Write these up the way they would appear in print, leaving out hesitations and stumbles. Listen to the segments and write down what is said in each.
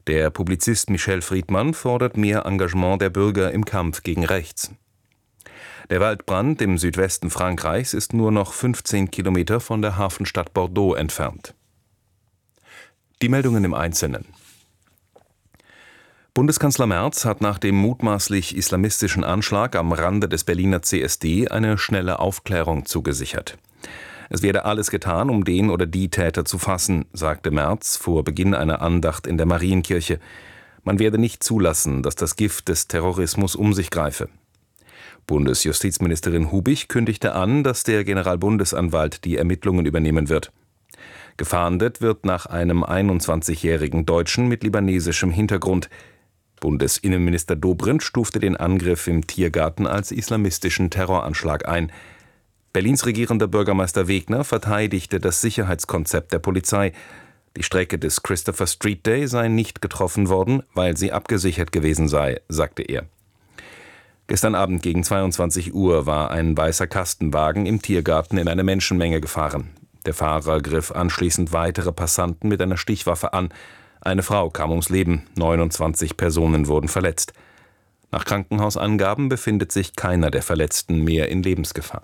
Der Publizist Michel Friedmann fordert mehr Engagement der Bürger im Kampf gegen rechts. Der Waldbrand im Südwesten Frankreichs ist nur noch 15 Kilometer von der Hafenstadt Bordeaux entfernt. Die Meldungen im Einzelnen. Bundeskanzler Merz hat nach dem mutmaßlich islamistischen Anschlag am Rande des Berliner CSD eine schnelle Aufklärung zugesichert. Es werde alles getan, um den oder die Täter zu fassen, sagte Merz vor Beginn einer Andacht in der Marienkirche. Man werde nicht zulassen, dass das Gift des Terrorismus um sich greife. Bundesjustizministerin Hubich kündigte an, dass der Generalbundesanwalt die Ermittlungen übernehmen wird. Gefahndet wird nach einem 21-jährigen Deutschen mit libanesischem Hintergrund. Bundesinnenminister Dobrindt stufte den Angriff im Tiergarten als islamistischen Terroranschlag ein. Berlins regierender Bürgermeister Wegner verteidigte das Sicherheitskonzept der Polizei. Die Strecke des Christopher Street Day sei nicht getroffen worden, weil sie abgesichert gewesen sei, sagte er. Gestern Abend gegen 22 Uhr war ein weißer Kastenwagen im Tiergarten in eine Menschenmenge gefahren. Der Fahrer griff anschließend weitere Passanten mit einer Stichwaffe an. Eine Frau kam ums Leben, 29 Personen wurden verletzt. Nach Krankenhausangaben befindet sich keiner der Verletzten mehr in Lebensgefahr.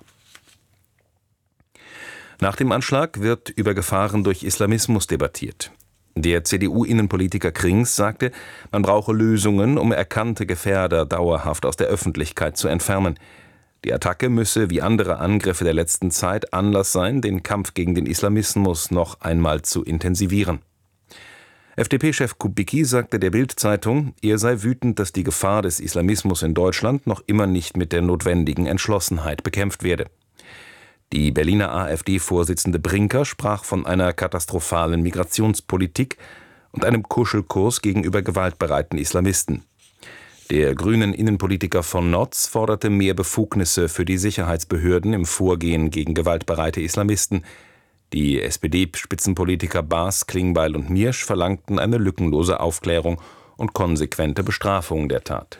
Nach dem Anschlag wird über Gefahren durch Islamismus debattiert. Der CDU-Innenpolitiker Krings sagte, man brauche Lösungen, um erkannte Gefährder dauerhaft aus der Öffentlichkeit zu entfernen. Die Attacke müsse, wie andere Angriffe der letzten Zeit, Anlass sein, den Kampf gegen den Islamismus noch einmal zu intensivieren. FDP-Chef Kubicki sagte der Bild-Zeitung, er sei wütend, dass die Gefahr des Islamismus in Deutschland noch immer nicht mit der notwendigen Entschlossenheit bekämpft werde. Die Berliner AfD-Vorsitzende Brinker sprach von einer katastrophalen Migrationspolitik und einem Kuschelkurs gegenüber gewaltbereiten Islamisten. Der grünen Innenpolitiker von Notz forderte mehr Befugnisse für die Sicherheitsbehörden im Vorgehen gegen gewaltbereite Islamisten. Die SPD-Spitzenpolitiker Baas, Klingbeil und Miersch verlangten eine lückenlose Aufklärung und konsequente Bestrafung der Tat.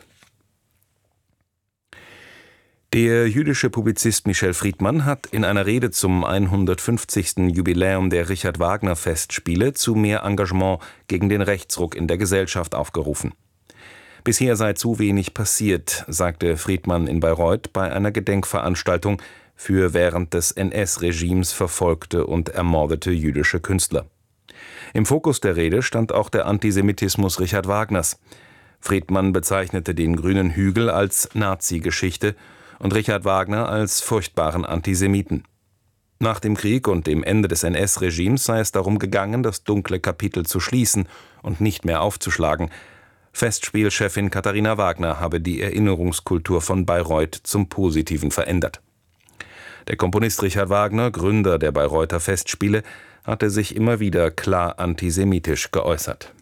Der jüdische Publizist Michel Friedmann hat in einer Rede zum 150. Jubiläum der Richard-Wagner-Festspiele zu mehr Engagement gegen den Rechtsruck in der Gesellschaft aufgerufen. Bisher sei zu wenig passiert, sagte Friedmann in Bayreuth bei einer Gedenkveranstaltung für während des NS-Regimes verfolgte und ermordete jüdische Künstler. Im Fokus der Rede stand auch der Antisemitismus Richard Wagners. Friedmann bezeichnete den Grünen Hügel als Nazi-Geschichte und Richard Wagner als furchtbaren Antisemiten. Nach dem Krieg und dem Ende des NS-Regimes sei es darum gegangen, das dunkle Kapitel zu schließen und nicht mehr aufzuschlagen. Festspielchefin Katharina Wagner habe die Erinnerungskultur von Bayreuth zum Positiven verändert. Der Komponist Richard Wagner, Gründer der Bayreuther Festspiele, hatte sich immer wieder klar antisemitisch geäußert.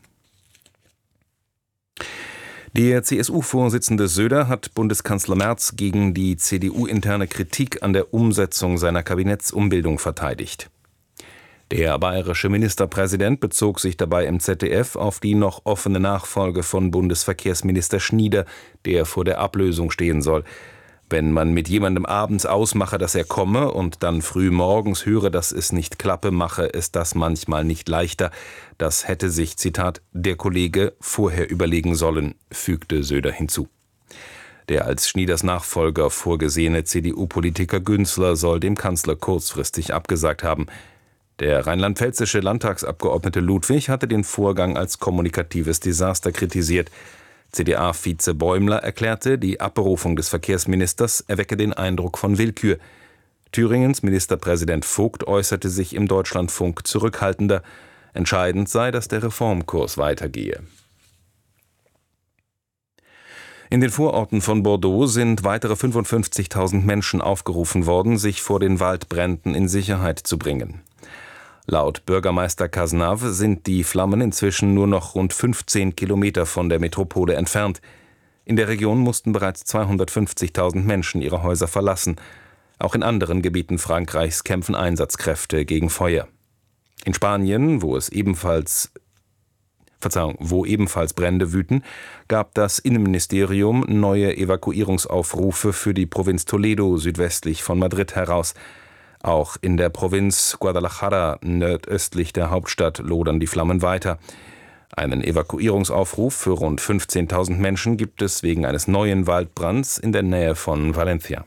Der CSU-Vorsitzende Söder hat Bundeskanzler Merz gegen die CDU-interne Kritik an der Umsetzung seiner Kabinettsumbildung verteidigt. Der bayerische Ministerpräsident bezog sich dabei im ZDF auf die noch offene Nachfolge von Bundesverkehrsminister Schnieder, der vor der Ablösung stehen soll. Wenn man mit jemandem abends ausmache, dass er komme und dann früh morgens höre, dass es nicht klappe, mache es das manchmal nicht leichter. Das hätte sich, Zitat, der Kollege vorher überlegen sollen, fügte Söder hinzu. Der als Schnieders Nachfolger vorgesehene CDU-Politiker Günzler soll dem Kanzler kurzfristig abgesagt haben. Der rheinland-pfälzische Landtagsabgeordnete Ludwig hatte den Vorgang als kommunikatives Desaster kritisiert. CDA-Vize Bäumler erklärte, die Abberufung des Verkehrsministers erwecke den Eindruck von Willkür. Thüringens Ministerpräsident Vogt äußerte sich im Deutschlandfunk zurückhaltender. Entscheidend sei, dass der Reformkurs weitergehe. In den Vororten von Bordeaux sind weitere 55.000 Menschen aufgerufen worden, sich vor den Waldbränden in Sicherheit zu bringen. Laut Bürgermeister Cazenave sind die Flammen inzwischen nur noch rund 15 Kilometer von der Metropole entfernt. In der Region mussten bereits 250.000 Menschen ihre Häuser verlassen. Auch in anderen Gebieten Frankreichs kämpfen Einsatzkräfte gegen Feuer. In Spanien, wo ebenfalls Brände wüten, gab das Innenministerium neue Evakuierungsaufrufe für die Provinz Toledo südwestlich von Madrid heraus. Auch in der Provinz Guadalajara nordöstlich der Hauptstadt lodern die Flammen weiter. Einen Evakuierungsaufruf für rund 15.000 Menschen gibt es wegen eines neuen Waldbrands in der Nähe von Valencia.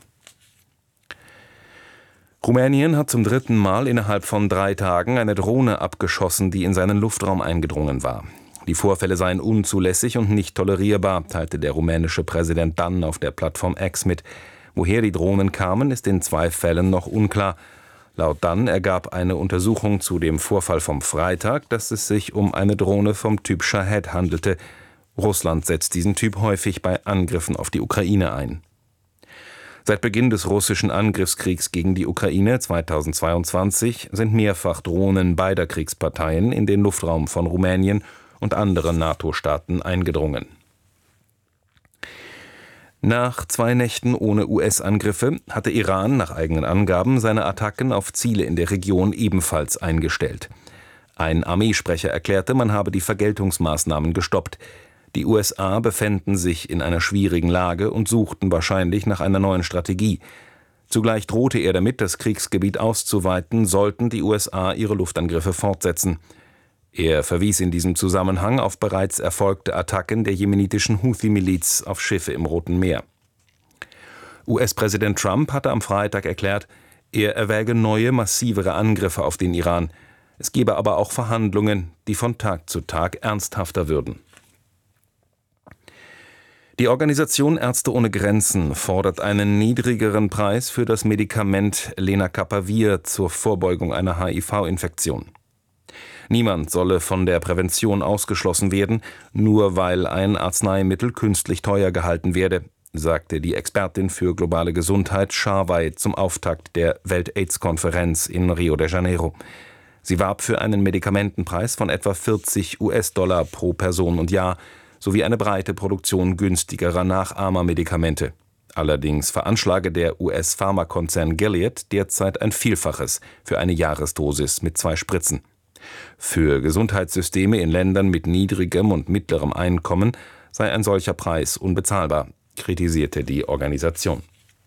Rumänien hat zum 3. Mal innerhalb von 3 Tagen eine Drohne abgeschossen, die in seinen Luftraum eingedrungen war. Die Vorfälle seien unzulässig und nicht tolerierbar, teilte der rumänische Präsident dann auf der Plattform X mit. Woher die Drohnen kamen, ist in 2 Fällen noch unklar. Laut dann ergab eine Untersuchung zu dem Vorfall vom Freitag, dass es sich um eine Drohne vom Typ Shahed handelte. Russland setzt diesen Typ häufig bei Angriffen auf die Ukraine ein. Seit Beginn des russischen Angriffskriegs gegen die Ukraine 2022 sind mehrfach Drohnen beider Kriegsparteien in den Luftraum von Rumänien und anderen NATO-Staaten eingedrungen. Nach 2 Nächten ohne US-Angriffe hatte Iran nach eigenen Angaben seine Attacken auf Ziele in der Region ebenfalls eingestellt. Ein Armeesprecher erklärte, man habe die Vergeltungsmaßnahmen gestoppt. Die USA befänden sich in einer schwierigen Lage und suchten wahrscheinlich nach einer neuen Strategie. Zugleich drohte er damit, das Kriegsgebiet auszuweiten, sollten die USA ihre Luftangriffe fortsetzen. Er verwies in diesem Zusammenhang auf bereits erfolgte Attacken der jemenitischen Houthi-Miliz auf Schiffe im Roten Meer. US-Präsident Trump hatte am Freitag erklärt, er erwäge neue, massivere Angriffe auf den Iran. Es gebe aber auch Verhandlungen, die von Tag zu Tag ernsthafter würden. Die Organisation Ärzte ohne Grenzen fordert einen niedrigeren Preis für das Medikament Lenacapavir zur Vorbeugung einer HIV-Infektion. Niemand solle von der Prävention ausgeschlossen werden, nur weil ein Arzneimittel künstlich teuer gehalten werde, sagte die Expertin für globale Gesundheit Sharway zum Auftakt der Welt-AIDS-Konferenz in Rio de Janeiro. Sie warb für einen Medikamentenpreis von etwa $40 pro Person und Jahr, sowie eine breite Produktion günstigerer Nachahmermedikamente. Allerdings veranschlage der US-Pharmakonzern Gilead derzeit ein Vielfaches für eine Jahresdosis mit 2 Spritzen. Für Gesundheitssysteme in Ländern mit niedrigem und mittlerem Einkommen sei ein solcher Preis unbezahlbar, kritisierte die Organisation.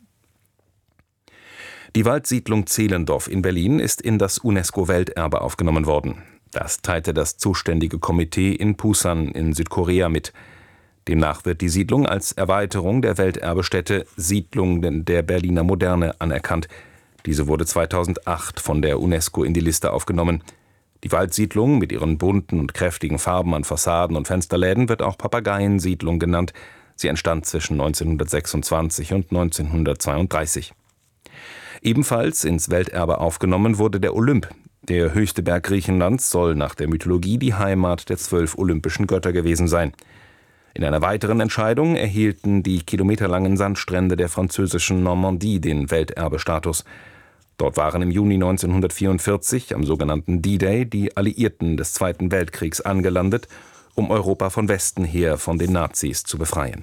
Die Waldsiedlung Zehlendorf in Berlin ist in das UNESCO-Welterbe aufgenommen worden. Das teilte das zuständige Komitee in Pusan in Südkorea mit. Demnach wird die Siedlung als Erweiterung der Welterbestätte Siedlung der Berliner Moderne anerkannt. Diese wurde 2008 von der UNESCO in die Liste aufgenommen. Die Waldsiedlung mit ihren bunten und kräftigen Farben an Fassaden und Fensterläden wird auch Papageiensiedlung genannt. Sie entstand zwischen 1926 und 1932. Ebenfalls ins Welterbe aufgenommen wurde der Olymp. Der höchste Berg Griechenlands soll nach der Mythologie die Heimat der 12 olympischen Götter gewesen sein. In einer weiteren Entscheidung erhielten die kilometerlangen Sandstrände der französischen Normandie den Welterbestatus. Dort waren im Juni 1944 am sogenannten D-Day die Alliierten des Zweiten Weltkriegs angelandet, um Europa von Westen her von den Nazis zu befreien.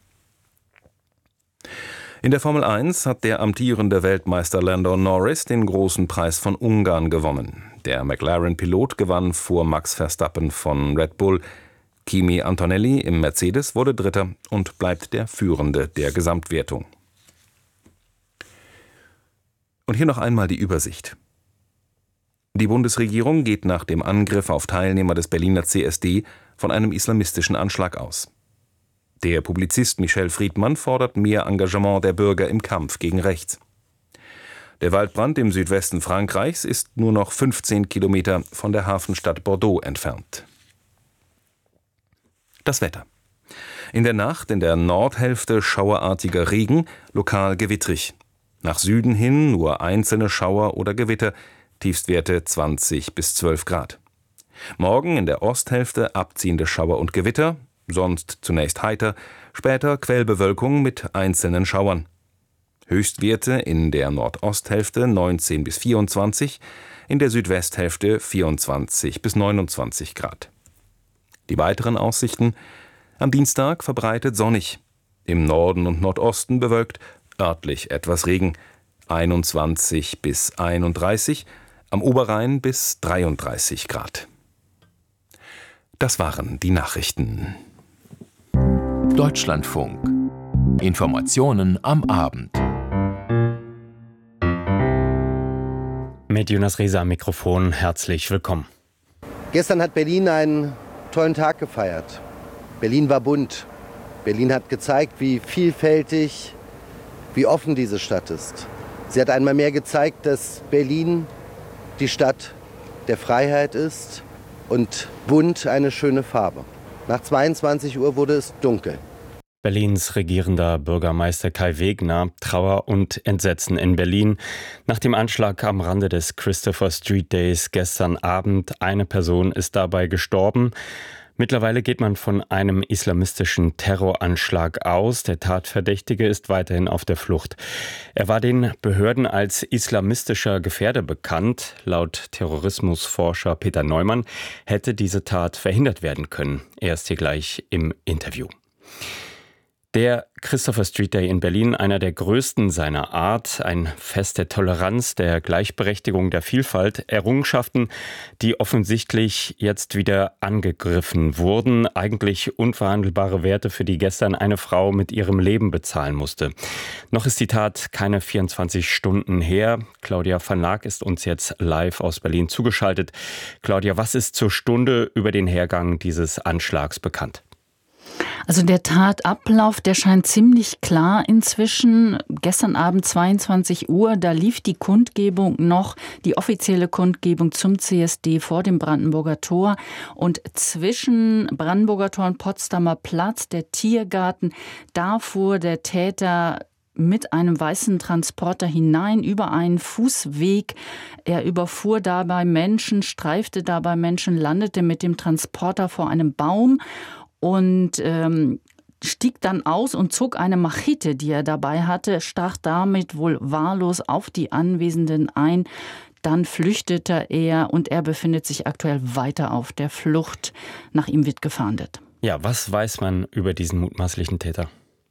In der Formel 1 hat der amtierende Weltmeister Lando Norris den großen Preis von Ungarn gewonnen. Der McLaren-Pilot gewann vor Max Verstappen von Red Bull. Kimi Antonelli im Mercedes wurde Dritter und bleibt der Führende der Gesamtwertung. Und hier noch einmal die Übersicht. Die Bundesregierung geht nach dem Angriff auf Teilnehmer des Berliner CSD von einem islamistischen Anschlag aus. Der Publizist Michel Friedmann fordert mehr Engagement der Bürger im Kampf gegen rechts. Der Waldbrand im Südwesten Frankreichs ist nur noch 15 Kilometer von der Hafenstadt Bordeaux entfernt. Das Wetter. In der Nacht in der Nordhälfte schauerartiger Regen, lokal gewittrig. Nach Süden hin nur einzelne Schauer oder Gewitter, Tiefstwerte 20 bis 12 Grad. Morgen in der Osthälfte abziehende Schauer und Gewitter, sonst zunächst heiter, später Quellbewölkung mit einzelnen Schauern. Höchstwerte in der Nordosthälfte 19 bis 24, in der Südwesthälfte 24 bis 29 Grad. Die weiteren Aussichten: am Dienstag verbreitet sonnig, im Norden und Nordosten bewölkt, örtlich etwas Regen, 21 bis 31, am Oberrhein bis 33 Grad. Das waren die Nachrichten. Deutschlandfunk. Informationen am Abend. Mit Jonas Rieser am Mikrofon, herzlich willkommen. Gestern hat Berlin einen tollen Tag gefeiert. Berlin war bunt. Berlin hat gezeigt, wie vielfältig, wie offen diese Stadt ist. Sie hat einmal mehr gezeigt, dass Berlin die Stadt der Freiheit ist und bunt eine schöne Farbe. Nach 22 Uhr wurde es dunkel. Berlins regierender Bürgermeister Kai Wegner, Trauer und Entsetzen in Berlin. Nach dem Anschlag am Rande des Christopher Street Days gestern Abend, eine Person ist dabei gestorben. Mittlerweile geht man von einem islamistischen Terroranschlag aus. Der Tatverdächtige ist weiterhin auf der Flucht. Er war den Behörden als islamistischer Gefährder bekannt. Laut Terrorismusforscher Peter Neumann hätte diese Tat verhindert werden können. Er ist hier gleich im Interview. Der Christopher Street Day in Berlin, einer der größten seiner Art, ein Fest der Toleranz, der Gleichberechtigung, der Vielfalt, Errungenschaften, die offensichtlich jetzt wieder angegriffen wurden, eigentlich unverhandelbare Werte, für die gestern eine Frau mit ihrem Leben bezahlen musste. Noch ist die Tat keine 24 Stunden her. Claudia van Laak ist uns jetzt live aus Berlin zugeschaltet. Claudia, was ist zur Stunde über den Hergang dieses Anschlags bekannt? Also der Tatablauf, der scheint ziemlich klar inzwischen. Gestern Abend 22 Uhr, da lief die Kundgebung noch, die offizielle Kundgebung zum CSD vor dem Brandenburger Tor. Und zwischen Brandenburger Tor und Potsdamer Platz, der Tiergarten, da fuhr der Täter mit einem weißen Transporter hinein über einen Fußweg. Er überfuhr dabei Menschen, streifte dabei Menschen, landete mit dem Transporter vor einem Baum und stieg dann aus und zog eine Machete, die er dabei hatte, stach damit wohl wahllos auf die Anwesenden ein. Dann flüchtete er und er befindet sich aktuell weiter auf der Flucht. Nach ihm wird gefahndet. Ja, was weiß man über diesen mutmaßlichen Täter?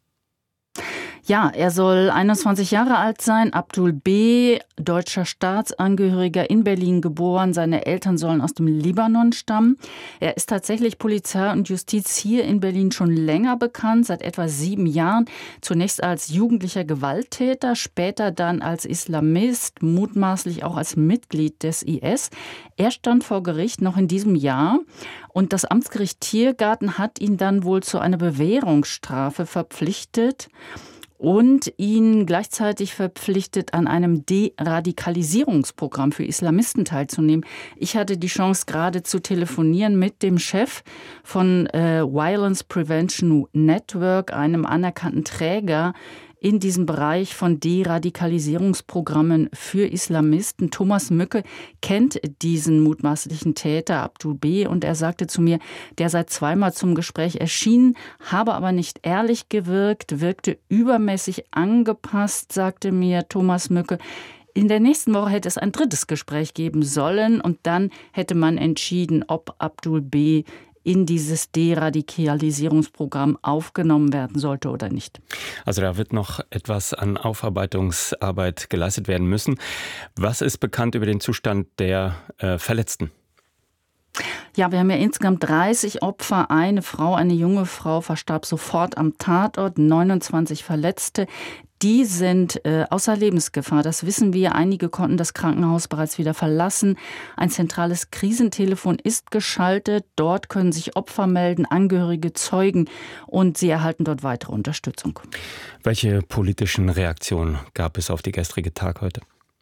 Ja, er soll 21 Jahre alt sein, Abdul B., deutscher Staatsangehöriger, in Berlin geboren. Seine Eltern sollen aus dem Libanon stammen. Er ist tatsächlich Polizei und Justiz hier in Berlin schon länger bekannt, seit etwa 7 Jahren. Zunächst als jugendlicher Gewalttäter, später dann als Islamist, mutmaßlich auch als Mitglied des IS. Er stand vor Gericht noch in diesem Jahr und das Amtsgericht Tiergarten hat ihn dann wohl zu einer Bewährungsstrafe verpflichtet und ihn gleichzeitig verpflichtet, an einem Deradikalisierungsprogramm für Islamisten teilzunehmen. Ich hatte die Chance, gerade zu telefonieren mit dem Chef von Violence Prevention Network, einem anerkannten Träger in diesem Bereich von Deradikalisierungsprogrammen für Islamisten. Thomas Mücke kennt diesen mutmaßlichen Täter, Abdul B., und er sagte zu mir, der sei zweimal zum Gespräch erschienen, habe aber nicht ehrlich gewirkt, wirkte übermäßig angepasst, sagte mir Thomas Mücke. In der nächsten Woche hätte es ein drittes Gespräch geben sollen und dann hätte man entschieden, ob Abdul B. in dieses Deradikalisierungsprogramm aufgenommen werden sollte oder nicht. Also da wird noch etwas an Aufarbeitungsarbeit geleistet werden müssen. Was ist bekannt über den Zustand der Verletzten? Ja, wir haben ja insgesamt 30 Opfer. Eine Frau, eine junge Frau, verstarb sofort am Tatort, 29 Verletzte. Die sind außer Lebensgefahr, das wissen wir. Einige konnten das Krankenhaus bereits wieder verlassen. Ein zentrales Krisentelefon ist geschaltet. Dort können sich Opfer melden, Angehörige, Zeugen und sie erhalten dort weitere Unterstützung. Welche politischen Reaktionen gab es auf die gestrige Tag heute?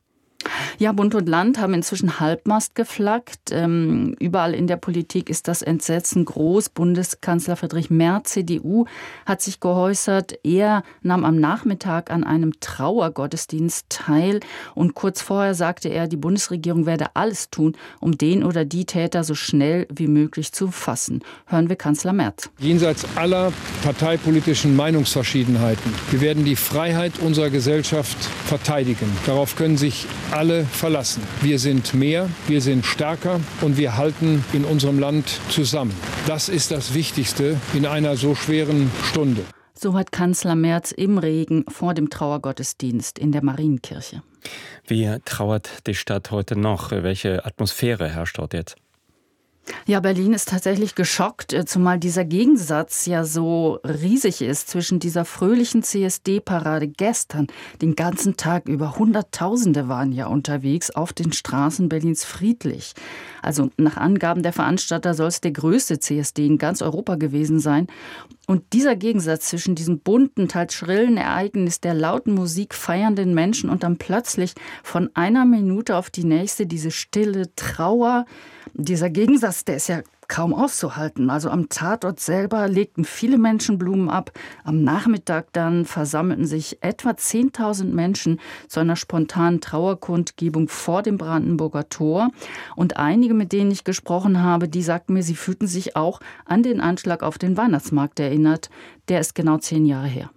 Ja, Bund und Land haben inzwischen Halbmast geflaggt. Überall in der Politik ist das Entsetzen groß. Bundeskanzler Friedrich Merz, CDU, hat sich geäußert. Er nahm am Nachmittag an einem Trauergottesdienst teil. Und kurz vorher sagte er, die Bundesregierung werde alles tun, um den oder die Täter so schnell wie möglich zu fassen. Hören wir Kanzler Merz. Jenseits aller parteipolitischen Meinungsverschiedenheiten. Wir werden die Freiheit unserer Gesellschaft verteidigen. Darauf können sich alle verlassen. Wir sind mehr, wir sind stärker und wir halten in unserem Land zusammen. Das ist das Wichtigste in einer so schweren Stunde. So hat Kanzler Merz im Regen vor dem Trauergottesdienst in der Marienkirche. Wie trauert die Stadt heute noch? Welche Atmosphäre herrscht dort jetzt? Ja, Berlin ist tatsächlich geschockt, zumal dieser Gegensatz ja so riesig ist zwischen dieser fröhlichen CSD-Parade gestern. Den ganzen Tag über Hunderttausende waren ja unterwegs auf den Straßen Berlins friedlich. Also nach Angaben der Veranstalter soll es der größte CSD in ganz Europa gewesen sein. Und dieser Gegensatz zwischen diesem bunten, teils schrillen Ereignis der lauten Musik feiernden Menschen und dann plötzlich von einer Minute auf die nächste diese stille Trauer, dieser Gegensatz, der ist ja kaum auszuhalten. Also am Tatort selber legten viele Menschen Blumen ab. Am Nachmittag dann versammelten sich etwa 10.000 Menschen zu einer spontanen Trauerkundgebung vor dem Brandenburger Tor. Und einige, mit denen ich gesprochen habe, die sagten mir, sie fühlten sich auch an den Anschlag auf den Weihnachtsmarkt erinnert. Der ist genau 10 Jahre her.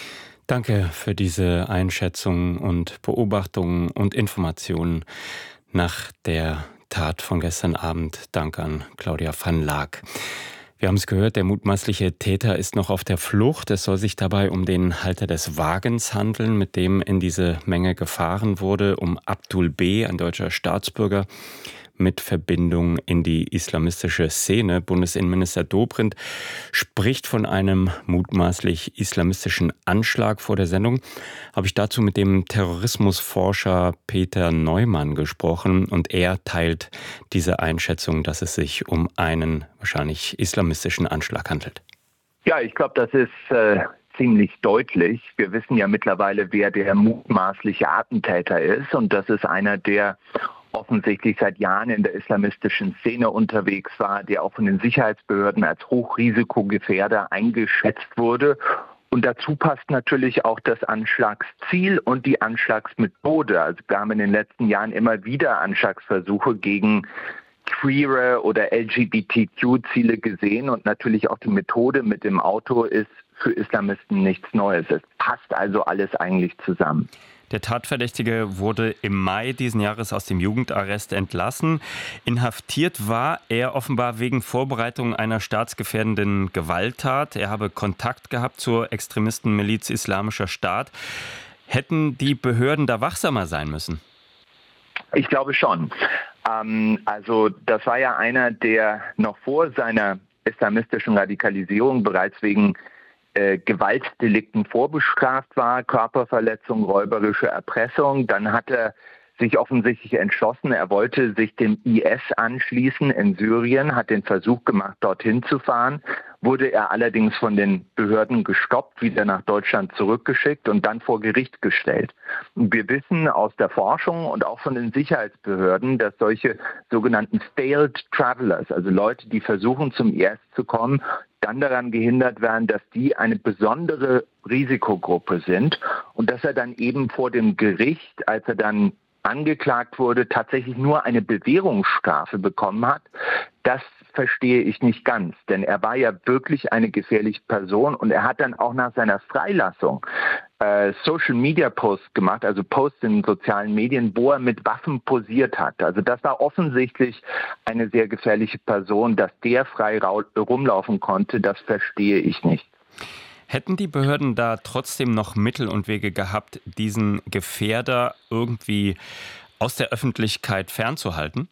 Danke für diese Einschätzung und Beobachtungen und Informationen nach der Tat von gestern Abend. Dank an Claudia van Laak. Wir haben es gehört, der mutmaßliche Täter ist noch auf der Flucht. Es soll sich dabei um den Halter des Wagens handeln, mit dem in diese Menge gefahren wurde, um Abdul B., ein deutscher Staatsbürger, mit Verbindung in die islamistische Szene. Bundesinnenminister Dobrindt spricht von einem mutmaßlich islamistischen Anschlag. Vor der Sendung habe ich dazu mit dem Terrorismusforscher Peter Neumann gesprochen und er teilt diese Einschätzung, dass es sich um einen wahrscheinlich islamistischen Anschlag handelt. Ja, ich glaube, das ist ziemlich deutlich. Wir wissen ja mittlerweile, wer der mutmaßliche Attentäter ist, und das ist einer, der offensichtlich seit Jahren in der islamistischen Szene unterwegs war, der auch von den Sicherheitsbehörden als Hochrisikogefährder eingeschätzt wurde. Und dazu passt natürlich auch das Anschlagsziel und die Anschlagsmethode. Also wir haben in den letzten Jahren immer wieder Anschlagsversuche gegen queere oder LGBTQ-Ziele gesehen, und natürlich auch die Methode mit dem Auto ist für Islamisten nichts Neues. Es passt also alles eigentlich zusammen. Der Tatverdächtige wurde im Mai diesen Jahres aus dem Jugendarrest entlassen. Inhaftiert war er offenbar wegen Vorbereitung einer staatsgefährdenden Gewalttat. Er habe Kontakt gehabt zur Extremistenmiliz Islamischer Staat. Hätten die Behörden da wachsamer sein müssen? Ich glaube schon. Also das war ja einer, der noch vor seiner islamistischen Radikalisierung bereits wegen Gewaltdelikten vorbestraft war, Körperverletzung, räuberische Erpressung. Dann hat er sich offensichtlich entschlossen, er wollte sich dem IS anschließen in Syrien, hat den Versuch gemacht, dorthin zu fahren, wurde er allerdings von den Behörden gestoppt, wieder nach Deutschland zurückgeschickt und dann vor Gericht gestellt. Und wir wissen aus der Forschung und auch von den Sicherheitsbehörden, dass solche sogenannten Failed Travelers, also Leute, die versuchen, zum IS zu kommen, dann daran gehindert werden, dass die eine besondere Risikogruppe sind und dass er dann eben vor dem Gericht, als er dann angeklagt wurde, tatsächlich nur eine Bewährungsstrafe bekommen hat. Das verstehe ich nicht ganz, denn er war ja wirklich eine gefährliche Person und er hat dann auch nach seiner Freilassung Social-Media-Posts gemacht, also Posts in sozialen Medien, wo er mit Waffen posiert hat. Also das war offensichtlich eine sehr gefährliche Person, dass der frei rumlaufen konnte, das verstehe ich nicht. Hätten die Behörden da trotzdem noch Mittel und Wege gehabt, diesen Gefährder irgendwie aus der Öffentlichkeit fernzuhalten?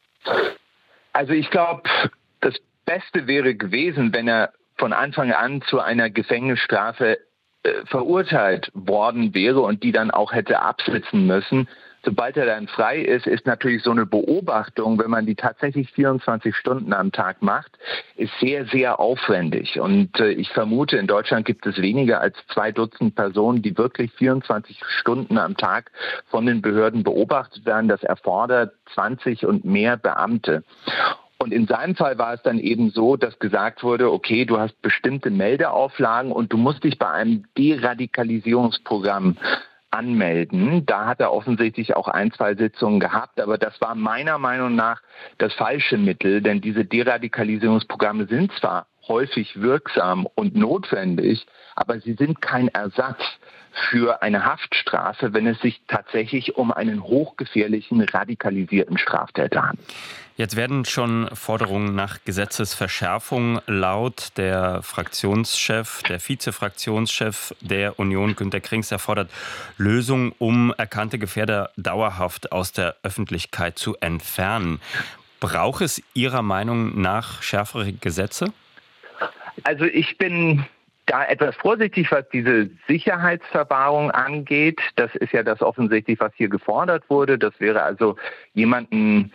Also ich glaube, das Beste wäre gewesen, wenn er von Anfang an zu einer Gefängnisstrafe verurteilt worden wäre und die dann auch hätte absitzen müssen. Sobald er dann frei ist, ist natürlich so eine Beobachtung, wenn man die tatsächlich 24 Stunden am Tag macht, ist sehr, sehr aufwendig. Und ich vermute, in Deutschland gibt es weniger als 2 Dutzend Personen, die wirklich 24 Stunden am Tag von den Behörden beobachtet werden. Das erfordert 20 und mehr Beamte. Und in seinem Fall war es dann eben so, dass gesagt wurde, okay, du hast bestimmte Meldeauflagen und du musst dich bei einem Deradikalisierungsprogramm anmelden. Da hat er offensichtlich auch 1, 2 Sitzungen gehabt, aber das war meiner Meinung nach das falsche Mittel, denn diese Deradikalisierungsprogramme sind zwar häufig wirksam und notwendig, aber sie sind kein Ersatz für eine Haftstrafe, wenn es sich tatsächlich um einen hochgefährlichen, radikalisierten Straftäter handelt. Jetzt werden schon Forderungen nach Gesetzesverschärfung laut. Der Fraktionschef, der Vizefraktionschef der Union, Günter Krings, erfordert Lösungen, um erkannte Gefährder dauerhaft aus der Öffentlichkeit zu entfernen. Braucht es Ihrer Meinung nach schärfere Gesetze? Also ich bin da etwas vorsichtig, was diese Sicherheitsverwahrung angeht. Das ist ja das offensichtlich, was hier gefordert wurde. Das wäre also jemanden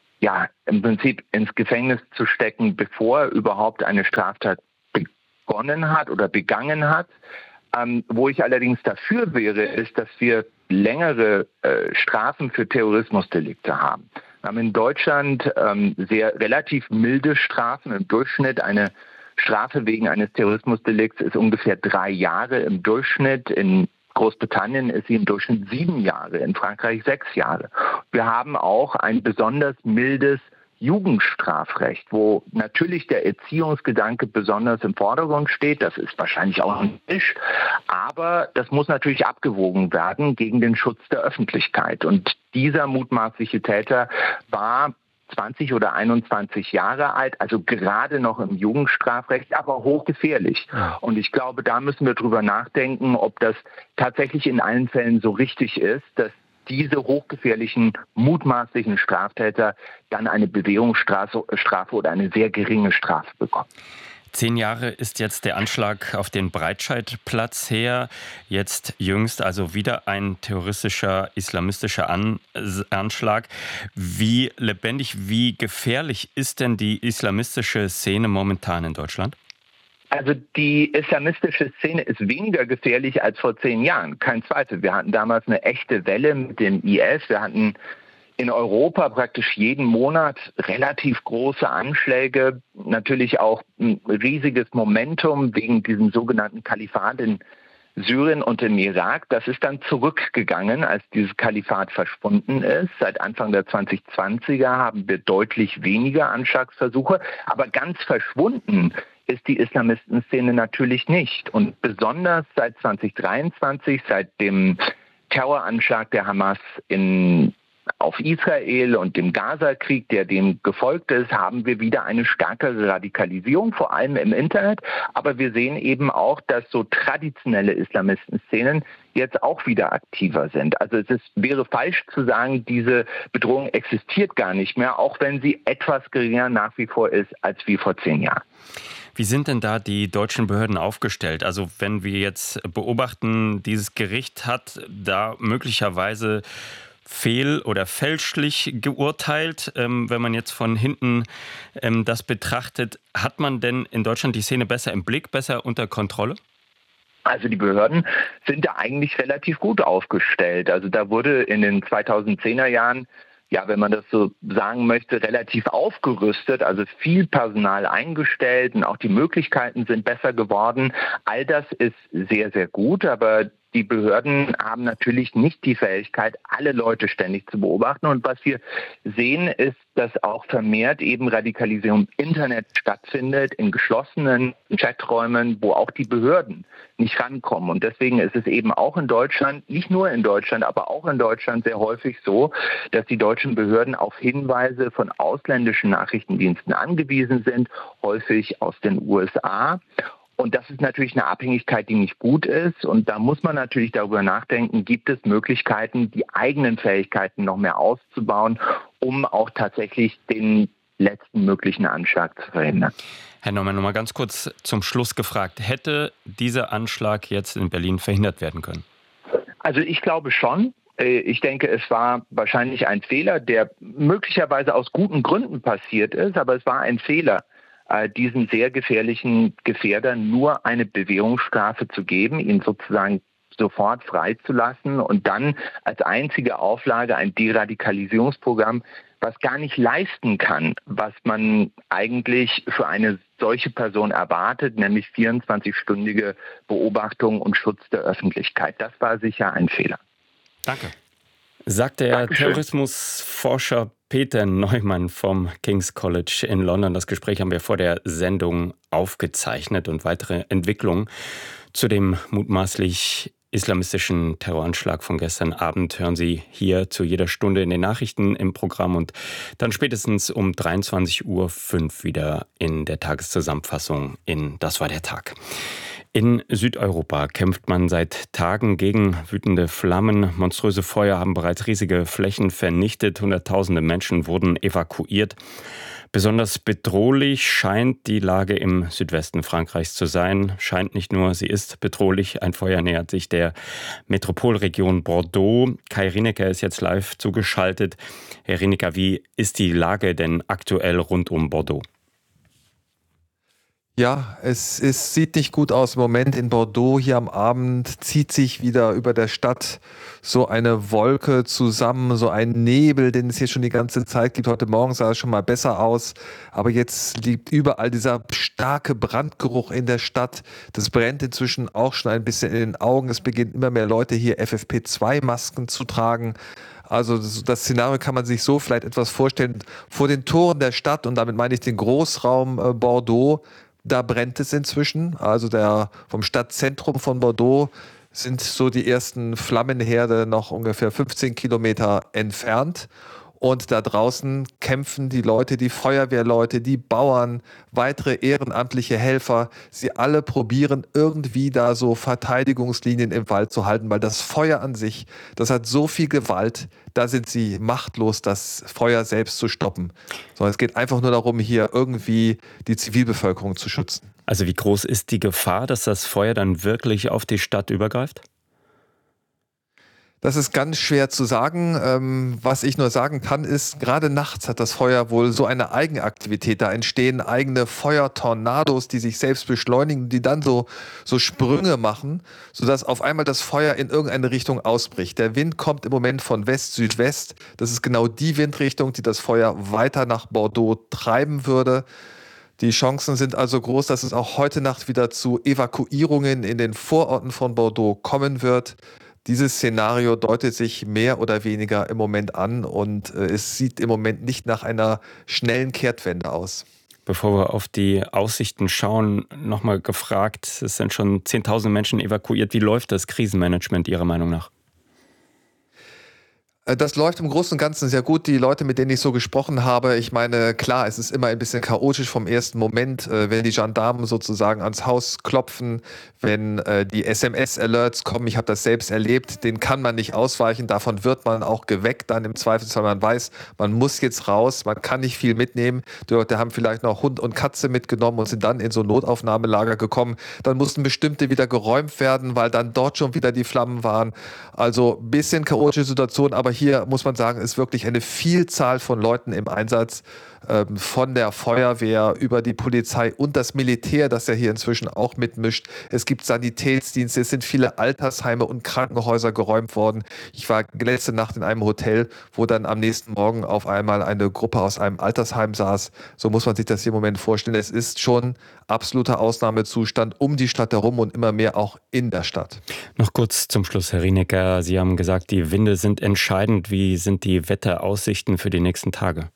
im Prinzip ins Gefängnis zu stecken, bevor er überhaupt eine Straftat begonnen hat oder begangen hat. Wo ich allerdings dafür wäre, ist, dass wir längere Strafen für Terrorismusdelikte haben. Wir haben in Deutschland relativ milde Strafen. Im Durchschnitt eine Strafe wegen eines Terrorismusdelikts ist ungefähr 3 Jahre im Durchschnitt. In Großbritannien ist sie im Durchschnitt 7 Jahre, in Frankreich 6 Jahre. Wir haben auch ein besonders mildes Jugendstrafrecht, wo natürlich der Erziehungsgedanke besonders im Vordergrund steht. Das ist wahrscheinlich auch ein Tisch, aber das muss natürlich abgewogen werden gegen den Schutz der Öffentlichkeit. Und dieser mutmaßliche Täter war 20 oder 21 Jahre alt, also gerade noch im Jugendstrafrecht, aber hochgefährlich. Und ich glaube, da müssen wir drüber nachdenken, ob das tatsächlich in allen Fällen so richtig ist, dass diese hochgefährlichen, mutmaßlichen Straftäter dann eine Bewährungsstrafe oder eine sehr geringe Strafe bekommen. 10 Jahre ist jetzt der Anschlag auf den Breitscheidplatz her. Jetzt jüngst also wieder ein terroristischer, islamistischer Anschlag. Wie lebendig, wie gefährlich ist denn die islamistische Szene momentan in Deutschland? Also die islamistische Szene ist weniger gefährlich als vor 10 Jahren, kein Zweifel. Wir hatten damals eine echte Welle mit dem IS. Wir hatten in Europa praktisch jeden Monat relativ große Anschläge, natürlich auch ein riesiges Momentum wegen diesem sogenannten Kalifat in Syrien und im Irak. Das ist dann zurückgegangen, als dieses Kalifat verschwunden ist. Seit Anfang der 2020er haben wir deutlich weniger Anschlagsversuche, aber ganz verschwunden ist die Islamistenszene natürlich nicht. Und besonders seit 2023, seit dem Terroranschlag der Hamas auf Israel und dem Gaza-Krieg, der dem gefolgt ist, haben wir wieder eine stärkere Radikalisierung, vor allem im Internet. Aber wir sehen eben auch, dass so traditionelle Islamistenszenen jetzt auch wieder aktiver sind. Also wäre falsch zu sagen, diese Bedrohung existiert gar nicht mehr, auch wenn sie etwas geringer nach wie vor ist als wie vor 10 Jahren. Wie sind denn da die deutschen Behörden aufgestellt? Also wenn wir jetzt beobachten, dieses Gericht hat da möglicherweise oder fälschlich geurteilt. Wenn man jetzt von hinten das betrachtet, hat man denn in Deutschland die Szene besser im Blick, besser unter Kontrolle? Also die Behörden sind da eigentlich relativ gut aufgestellt. Also da wurde in den 2010er Jahren, wenn man das so sagen möchte, relativ aufgerüstet, also viel Personal eingestellt und auch die Möglichkeiten sind besser geworden. All das ist sehr, sehr gut, aber die Behörden haben natürlich nicht die Fähigkeit, alle Leute ständig zu beobachten. Und was wir sehen, ist, dass auch vermehrt eben Radikalisierung im Internet stattfindet, in geschlossenen Chaträumen, wo auch die Behörden nicht rankommen. Und deswegen ist es eben auch in Deutschland, nicht nur in Deutschland, aber auch in Deutschland sehr häufig so, dass die deutschen Behörden auf Hinweise von ausländischen Nachrichtendiensten angewiesen sind, häufig aus den USA. Und das ist natürlich eine Abhängigkeit, die nicht gut ist. Und da muss man natürlich darüber nachdenken, gibt es Möglichkeiten, die eigenen Fähigkeiten noch mehr auszubauen, um auch tatsächlich den letzten möglichen Anschlag zu verhindern. Herr Neumann, noch mal ganz kurz zum Schluss gefragt. Hätte dieser Anschlag jetzt in Berlin verhindert werden können? Also ich glaube schon. Ich denke, es war wahrscheinlich ein Fehler, der möglicherweise aus guten Gründen passiert ist, aber es war ein Fehler, diesen sehr gefährlichen Gefährdern nur eine Bewährungsstrafe zu geben, ihn sozusagen sofort freizulassen und dann als einzige Auflage ein Deradikalisierungsprogramm, was gar nicht leisten kann, was man eigentlich für eine solche Person erwartet, nämlich 24-stündige Beobachtung und Schutz der Öffentlichkeit. Das war sicher ein Fehler. Danke. Sagt der Terrorismusforscher Peter Neumann vom King's College in London. Das Gespräch haben wir vor der Sendung aufgezeichnet und weitere Entwicklungen zu dem mutmaßlich islamistischen Terroranschlag von gestern Abend hören Sie hier zu jeder Stunde in den Nachrichten im Programm und dann spätestens um 23:05 Uhr wieder in der Tageszusammenfassung in Das war der Tag. In Südeuropa kämpft man seit Tagen gegen wütende Flammen. Monströse Feuer haben bereits riesige Flächen vernichtet. Hunderttausende Menschen wurden evakuiert. Besonders bedrohlich scheint die Lage im Südwesten Frankreichs zu sein. Scheint nicht nur, sie ist bedrohlich. Ein Feuer nähert sich der Metropolregion Bordeaux. Kai Rinecker ist jetzt live zugeschaltet. Herr Rinecker, wie ist die Lage denn aktuell rund um Bordeaux? Ja, es sieht nicht gut aus im Moment in Bordeaux. Hier am Abend zieht sich wieder über der Stadt so eine Wolke zusammen, so ein Nebel, den es hier schon die ganze Zeit gibt. Heute Morgen sah es schon mal besser aus, aber jetzt liegt überall dieser starke Brandgeruch in der Stadt. Das brennt inzwischen auch schon ein bisschen in den Augen. Es beginnen immer mehr Leute hier FFP2-Masken zu tragen. Also das Szenario kann man sich so vielleicht etwas vorstellen. Vor den Toren der Stadt, und damit meine ich den Großraum Bordeaux, da brennt es inzwischen. Also vom Stadtzentrum von Bordeaux sind so die ersten Flammenherde noch ungefähr 15 Kilometer entfernt. Und da draußen kämpfen die Leute, die Feuerwehrleute, die Bauern, weitere ehrenamtliche Helfer. Sie alle probieren irgendwie da so Verteidigungslinien im Wald zu halten, weil das Feuer an sich, das hat so viel Gewalt, da sind sie machtlos, das Feuer selbst zu stoppen. Sondern es geht einfach nur darum, hier irgendwie die Zivilbevölkerung zu schützen. Also wie groß ist die Gefahr, dass das Feuer dann wirklich auf die Stadt übergreift? Das ist ganz schwer zu sagen. Was ich nur sagen kann, ist, gerade nachts hat das Feuer wohl so eine Eigenaktivität. Da entstehen eigene Feuertornados, die sich selbst beschleunigen, die dann so Sprünge machen, sodass auf einmal das Feuer in irgendeine Richtung ausbricht. Der Wind kommt im Moment von West-Südwest. Das ist genau die Windrichtung, die das Feuer weiter nach Bordeaux treiben würde. Die Chancen sind also groß, dass es auch heute Nacht wieder zu Evakuierungen in den Vororten von Bordeaux kommen wird. Dieses Szenario deutet sich mehr oder weniger im Moment an und es sieht im Moment nicht nach einer schnellen Kehrtwende aus. Bevor wir auf die Aussichten schauen, nochmal gefragt, es sind schon 10.000 Menschen evakuiert. Wie läuft das Krisenmanagement Ihrer Meinung nach? Das läuft im Großen und Ganzen sehr gut. Die Leute, mit denen ich so gesprochen habe, ich meine, klar, es ist immer ein bisschen chaotisch vom ersten Moment, wenn die Gendarmen sozusagen ans Haus klopfen, wenn die SMS-Alerts kommen. Ich habe das selbst erlebt, denen kann man nicht ausweichen. Davon wird man auch geweckt dann im Zweifelsfall. Man weiß, man muss jetzt raus, man kann nicht viel mitnehmen. Die Leute haben vielleicht noch Hund und Katze mitgenommen und sind dann in so ein Notaufnahmelager gekommen. Dann mussten bestimmte wieder geräumt werden, weil dann dort schon wieder die Flammen waren. Also ein bisschen chaotische Situation, aber hier muss man sagen, ist wirklich eine Vielzahl von Leuten im Einsatz, von der Feuerwehr über die Polizei und das Militär, das ja hier inzwischen auch mitmischt. Es gibt Sanitätsdienste, es sind viele Altersheime und Krankenhäuser geräumt worden. Ich war letzte Nacht in einem Hotel, wo dann am nächsten Morgen auf einmal eine Gruppe aus einem Altersheim saß. So muss man sich das hier im Moment vorstellen. Es ist schon absoluter Ausnahmezustand um die Stadt herum und immer mehr auch in der Stadt. Noch kurz zum Schluss, Herr Rinecker. Sie haben gesagt, die Winde sind entscheidend. Wie sind die Wetteraussichten für die nächsten Tage?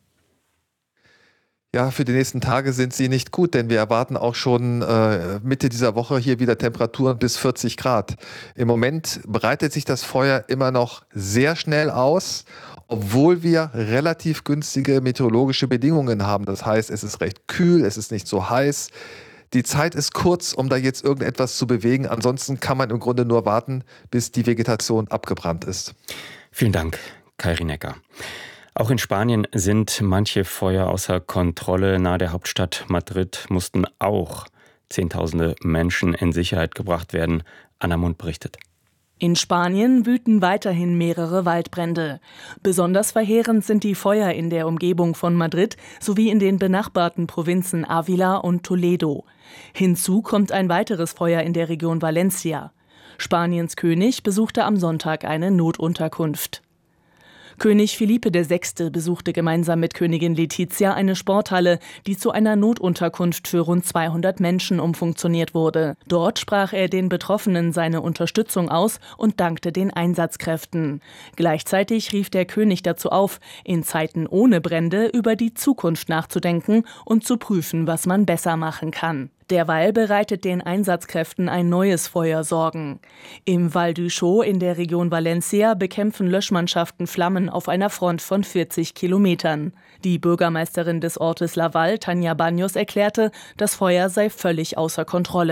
Ja, für die nächsten Tage sind sie nicht gut, denn wir erwarten auch schon Mitte dieser Woche hier wieder Temperaturen bis 40 Grad. Im Moment breitet sich das Feuer immer noch sehr schnell aus, obwohl wir relativ günstige meteorologische Bedingungen haben. Das heißt, es ist recht kühl, es ist nicht so heiß. Die Zeit ist kurz, um da jetzt irgendetwas zu bewegen. Ansonsten kann man im Grunde nur warten, bis die Vegetation abgebrannt ist. Vielen Dank, Kai Rinecker. Auch in Spanien sind manche Feuer außer Kontrolle. Nahe der Hauptstadt Madrid mussten auch Zehntausende Menschen in Sicherheit gebracht werden. Anna Mund berichtet. In Spanien wüten weiterhin mehrere Waldbrände. Besonders verheerend sind die Feuer in der Umgebung von Madrid sowie in den benachbarten Provinzen Ávila und Toledo. Hinzu kommt ein weiteres Feuer in der Region Valencia. Spaniens König besuchte am Sonntag eine Notunterkunft. König Felipe VI. Besuchte gemeinsam mit Königin Letizia eine Sporthalle, die zu einer Notunterkunft für rund 200 Menschen umfunktioniert wurde. Dort sprach er den Betroffenen seine Unterstützung aus und dankte den Einsatzkräften. Gleichzeitig rief der König dazu auf, in Zeiten ohne Brände über die Zukunft nachzudenken und zu prüfen, was man besser machen kann. Derweil bereitet den Einsatzkräften ein neues Feuer Sorgen. Im Val d'Uixó in der Region Valencia bekämpfen Löschmannschaften Flammen auf einer Front von 40 Kilometern. Die Bürgermeisterin des Ortes Laval, Tania Baños, erklärte, das Feuer sei völlig außer Kontrolle.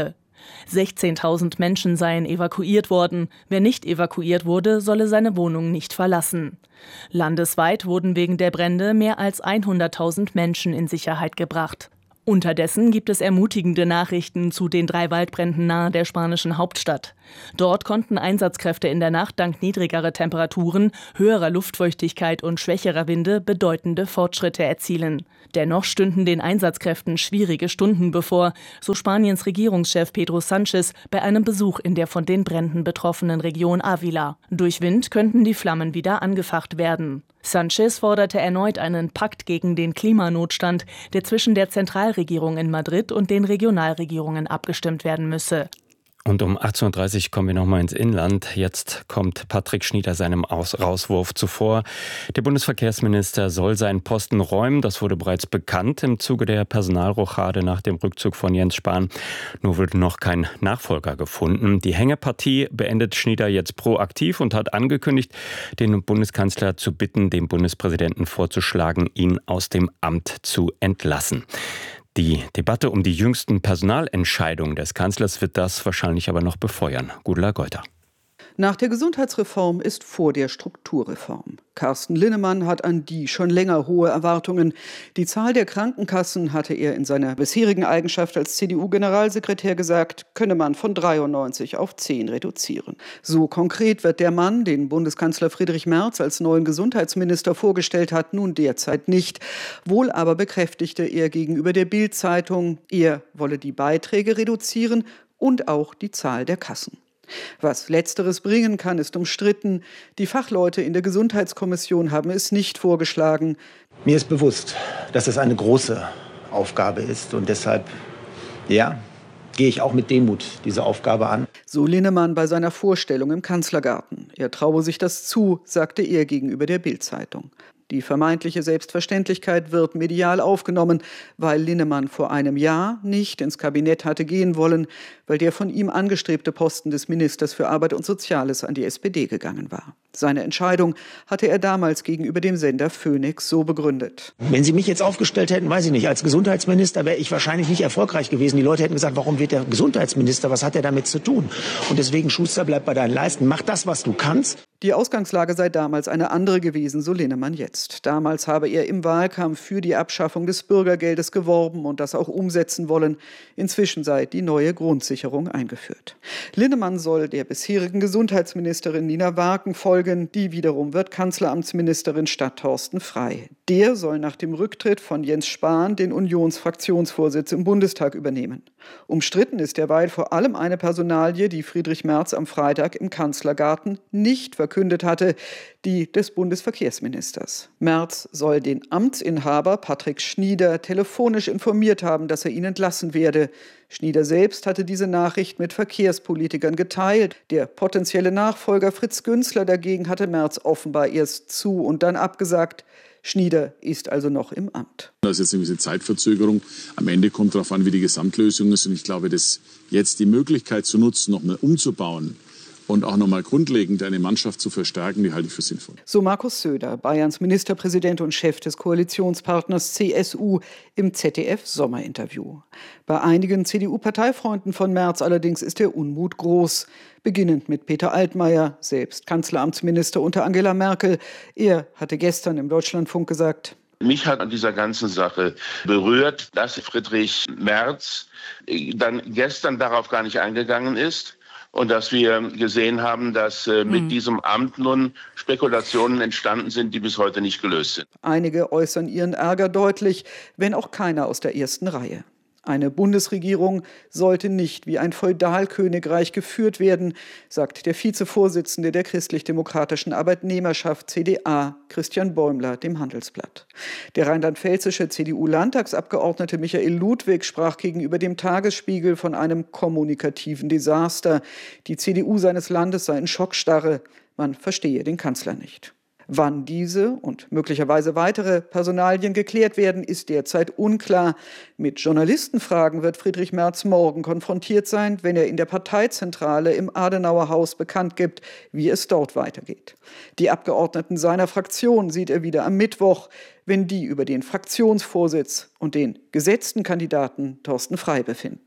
16.000 Menschen seien evakuiert worden. Wer nicht evakuiert wurde, solle seine Wohnung nicht verlassen. Landesweit wurden wegen der Brände mehr als 100.000 Menschen in Sicherheit gebracht. Unterdessen gibt es ermutigende Nachrichten zu den 3 Waldbränden nahe der spanischen Hauptstadt. Dort konnten Einsatzkräfte in der Nacht dank niedrigerer Temperaturen, höherer Luftfeuchtigkeit und schwächerer Winde bedeutende Fortschritte erzielen. Dennoch stünden den Einsatzkräften schwierige Stunden bevor, so Spaniens Regierungschef Pedro Sánchez bei einem Besuch in der von den Bränden betroffenen Region Ávila. Durch Wind könnten die Flammen wieder angefacht werden. Sánchez forderte erneut einen Pakt gegen den Klimanotstand, der zwischen der Zentralregierung in Madrid und den Regionalregierungen abgestimmt werden müsse. Und um 18.30 Uhr kommen wir nochmal ins Inland. Jetzt kommt Patrick Schnieder seinem Rauswurf zuvor. Der Bundesverkehrsminister soll seinen Posten räumen. Das wurde bereits bekannt im Zuge der Personalrochade nach dem Rückzug von Jens Spahn. Nur wurde noch kein Nachfolger gefunden. Die Hängepartie beendet Schnieder jetzt proaktiv und hat angekündigt, den Bundeskanzler zu bitten, dem Bundespräsidenten vorzuschlagen, ihn aus dem Amt zu entlassen. Die Debatte um die jüngsten Personalentscheidungen des Kanzlers wird das wahrscheinlich aber noch befeuern. Gudula Geuter. Nach der Gesundheitsreform ist vor der Strukturreform. Carsten Linnemann hat an die schon länger hohe Erwartungen. Die Zahl der Krankenkassen, hatte er in seiner bisherigen Eigenschaft als CDU-Generalsekretär gesagt, könne man von 93 auf 10 reduzieren. So konkret wird der Mann, den Bundeskanzler Friedrich Merz als neuen Gesundheitsminister vorgestellt hat, nun derzeit nicht. Wohl aber bekräftigte er gegenüber der Bild-Zeitung, er wolle die Beiträge reduzieren und auch die Zahl der Kassen. Was Letzteres bringen kann, ist umstritten. Die Fachleute in der Gesundheitskommission haben es nicht vorgeschlagen. Mir ist bewusst, dass es eine große Aufgabe ist und deshalb, gehe ich auch mit Demut diese Aufgabe an. So Linnemann bei seiner Vorstellung im Kanzlergarten. Er traue sich das zu, sagte er gegenüber der Bild-Zeitung. Die vermeintliche Selbstverständlichkeit wird medial aufgenommen, weil Linnemann vor einem Jahr nicht ins Kabinett hatte gehen wollen, weil der von ihm angestrebte Posten des Ministers für Arbeit und Soziales an die SPD gegangen war. Seine Entscheidung hatte er damals gegenüber dem Sender Phoenix so begründet. Wenn Sie mich jetzt aufgestellt hätten, weiß ich nicht, als Gesundheitsminister wäre ich wahrscheinlich nicht erfolgreich gewesen. Die Leute hätten gesagt, warum wird der Gesundheitsminister, was hat er damit zu tun? Und deswegen, Schuster, bleib bei deinen Leisten, mach das, was du kannst. Die Ausgangslage sei damals eine andere gewesen, so Linnemann jetzt. Damals habe er im Wahlkampf für die Abschaffung des Bürgergeldes geworben und das auch umsetzen wollen. Inzwischen sei die neue Grundsicherung eingeführt. Linnemann soll der bisherigen Gesundheitsministerin Nina Waken folgen. Die wiederum wird Kanzleramtsministerin statt Thorsten Frey. Der soll nach dem Rücktritt von Jens Spahn den Unionsfraktionsvorsitz im Bundestag übernehmen. Umstritten ist derweil vor allem eine Personalie, die Friedrich Merz am Freitag im Kanzlergarten nicht verkündet hatte, die des Bundesverkehrsministers. Merz soll den Amtsinhaber Patrick Schnieder telefonisch informiert haben, dass er ihn entlassen werde. Schnieder selbst hatte diese Nachricht mit Verkehrspolitikern geteilt. Der potenzielle Nachfolger Fritz Günzler dagegen hatte Merz offenbar erst zu und dann abgesagt. Schnieder ist also noch im Amt. Da ist jetzt eine gewisse Zeitverzögerung. Am Ende kommt darauf an, wie die Gesamtlösung ist. Und ich glaube, dass jetzt die Möglichkeit zu nutzen, noch mal umzubauen und auch noch mal grundlegend eine Mannschaft zu verstärken, die halte ich für sinnvoll. So Markus Söder, Bayerns Ministerpräsident und Chef des Koalitionspartners CSU im ZDF-Sommerinterview. Bei einigen CDU-Parteifreunden von Merz allerdings ist der Unmut groß. Beginnend mit Peter Altmaier, selbst Kanzleramtsminister unter Angela Merkel. Er hatte gestern im Deutschlandfunk gesagt: Mich hat an dieser ganzen Sache berührt, dass Friedrich Merz dann gestern darauf gar nicht eingegangen ist. Und dass wir gesehen haben, dass mit diesem Amt nun Spekulationen entstanden sind, die bis heute nicht gelöst sind. Einige äußern ihren Ärger deutlich, wenn auch keiner aus der ersten Reihe. Eine Bundesregierung sollte nicht wie ein Feudalkönigreich geführt werden, sagt der Vizevorsitzende der christlich-demokratischen Arbeitnehmerschaft CDA, Christian Bäumler, dem Handelsblatt. Der rheinland-pfälzische CDU-Landtagsabgeordnete Michael Ludwig sprach gegenüber dem Tagesspiegel von einem kommunikativen Desaster. Die CDU seines Landes sei in Schockstarre. Man verstehe den Kanzler nicht. Wann diese und möglicherweise weitere Personalien geklärt werden, ist derzeit unklar. Mit Journalistenfragen wird Friedrich Merz morgen konfrontiert sein, wenn er in der Parteizentrale im Adenauerhaus bekannt gibt, wie es dort weitergeht. Die Abgeordneten seiner Fraktion sieht er wieder am Mittwoch, wenn die über den Fraktionsvorsitz und den gesetzten Kandidaten Thorsten Frey befinden.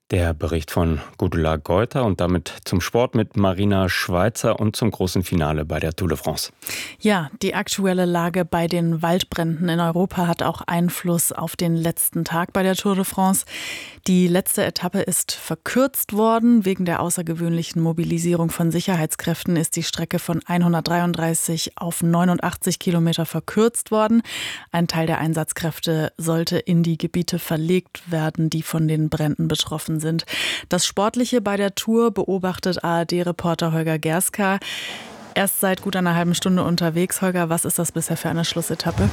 Der Bericht von Gudula Geuter und damit zum Sport mit Marina Schweizer und zum großen Finale bei der Tour de France. Ja, die aktuelle Lage bei den Waldbränden in Europa hat auch Einfluss auf den letzten Tag bei der Tour de France. Die letzte Etappe ist verkürzt worden. Wegen der außergewöhnlichen Mobilisierung von Sicherheitskräften ist die Strecke von 133 auf 89 Kilometer verkürzt worden. Ein Teil der Einsatzkräfte sollte in die Gebiete verlegt werden, die von den Bränden betroffen sind. Das Sportliche bei der Tour beobachtet ARD-Reporter Holger Gerska. Erst seit gut einer halben Stunde unterwegs. Holger, was ist das bisher für eine Schlussetappe?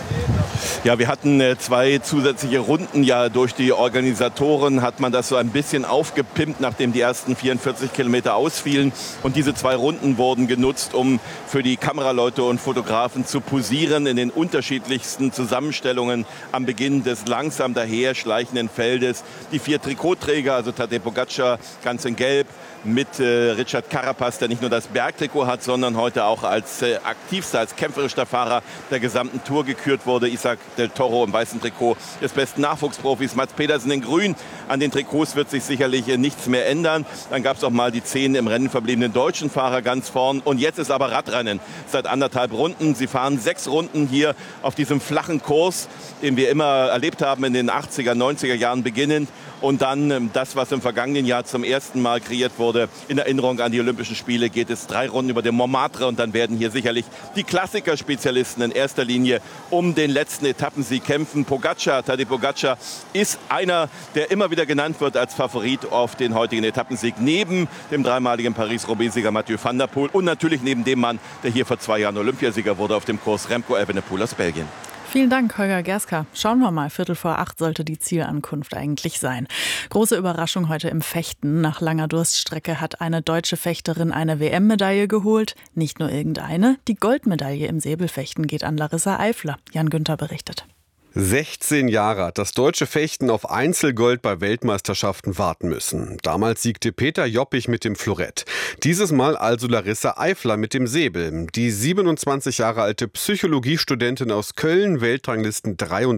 Ja, wir hatten 2 zusätzliche Runden. Ja, durch die Organisatoren hat man das so ein bisschen aufgepimpt, nachdem die ersten 44 Kilometer ausfielen. Und diese 2 Runden wurden genutzt, um für die Kameraleute und Fotografen zu posieren in den unterschiedlichsten Zusammenstellungen am Beginn des langsam daher schleichenden Feldes. Die 4 Trikotträger, also Tadej Pogačar ganz in Gelb, mit Richard Carapaz, der nicht nur das Bergtrikot hat, sondern heute auch als aktivster, als kämpferischster Fahrer der gesamten Tour gekürt wurde. Isaac del Toro im weißen Trikot des besten Nachwuchsprofis, Mats Pedersen in grün. An den Trikots wird sich sicherlich nichts mehr ändern. Dann gab es auch mal die 10 im Rennen verbliebenen deutschen Fahrer ganz vorn. Und jetzt ist aber Radrennen seit 1,5 Runden. Sie fahren 6 Runden hier auf diesem flachen Kurs, den wir immer erlebt haben in den 80er, 90er Jahren beginnend. Und dann das, was im vergangenen Jahr zum ersten Mal kreiert wurde, in Erinnerung an die Olympischen Spiele, geht es 3 Runden über den Montmartre. Und dann werden hier sicherlich die Klassiker-Spezialisten in erster Linie um den letzten Etappensieg kämpfen. Tadej Pogačar ist einer, der immer wieder genannt wird als Favorit auf den heutigen Etappensieg. Neben dem 3-maligen Paris-Roubaix-Sieger Mathieu van der Poel und natürlich neben dem Mann, der hier vor 2 Jahren Olympiasieger wurde auf dem Kurs, Remco Evenepoel aus Belgien. Vielen Dank, Holger Gerska. Schauen wir mal, 7:45 sollte die Zielankunft eigentlich sein. Große Überraschung heute im Fechten. Nach langer Durststrecke hat eine deutsche Fechterin eine WM-Medaille geholt. Nicht nur irgendeine, die Goldmedaille im Säbelfechten geht an Larissa Eifler. Jan Günther berichtet. 16 Jahre hat das deutsche Fechten auf Einzelgold bei Weltmeisterschaften warten müssen. Damals siegte Peter Joppich mit dem Florett. Dieses Mal also Larissa Eifler mit dem Säbel. Die 27 Jahre alte Psychologiestudentin aus Köln, Weltranglisten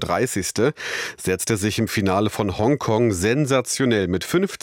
33. setzte sich im Finale von Hongkong sensationell mit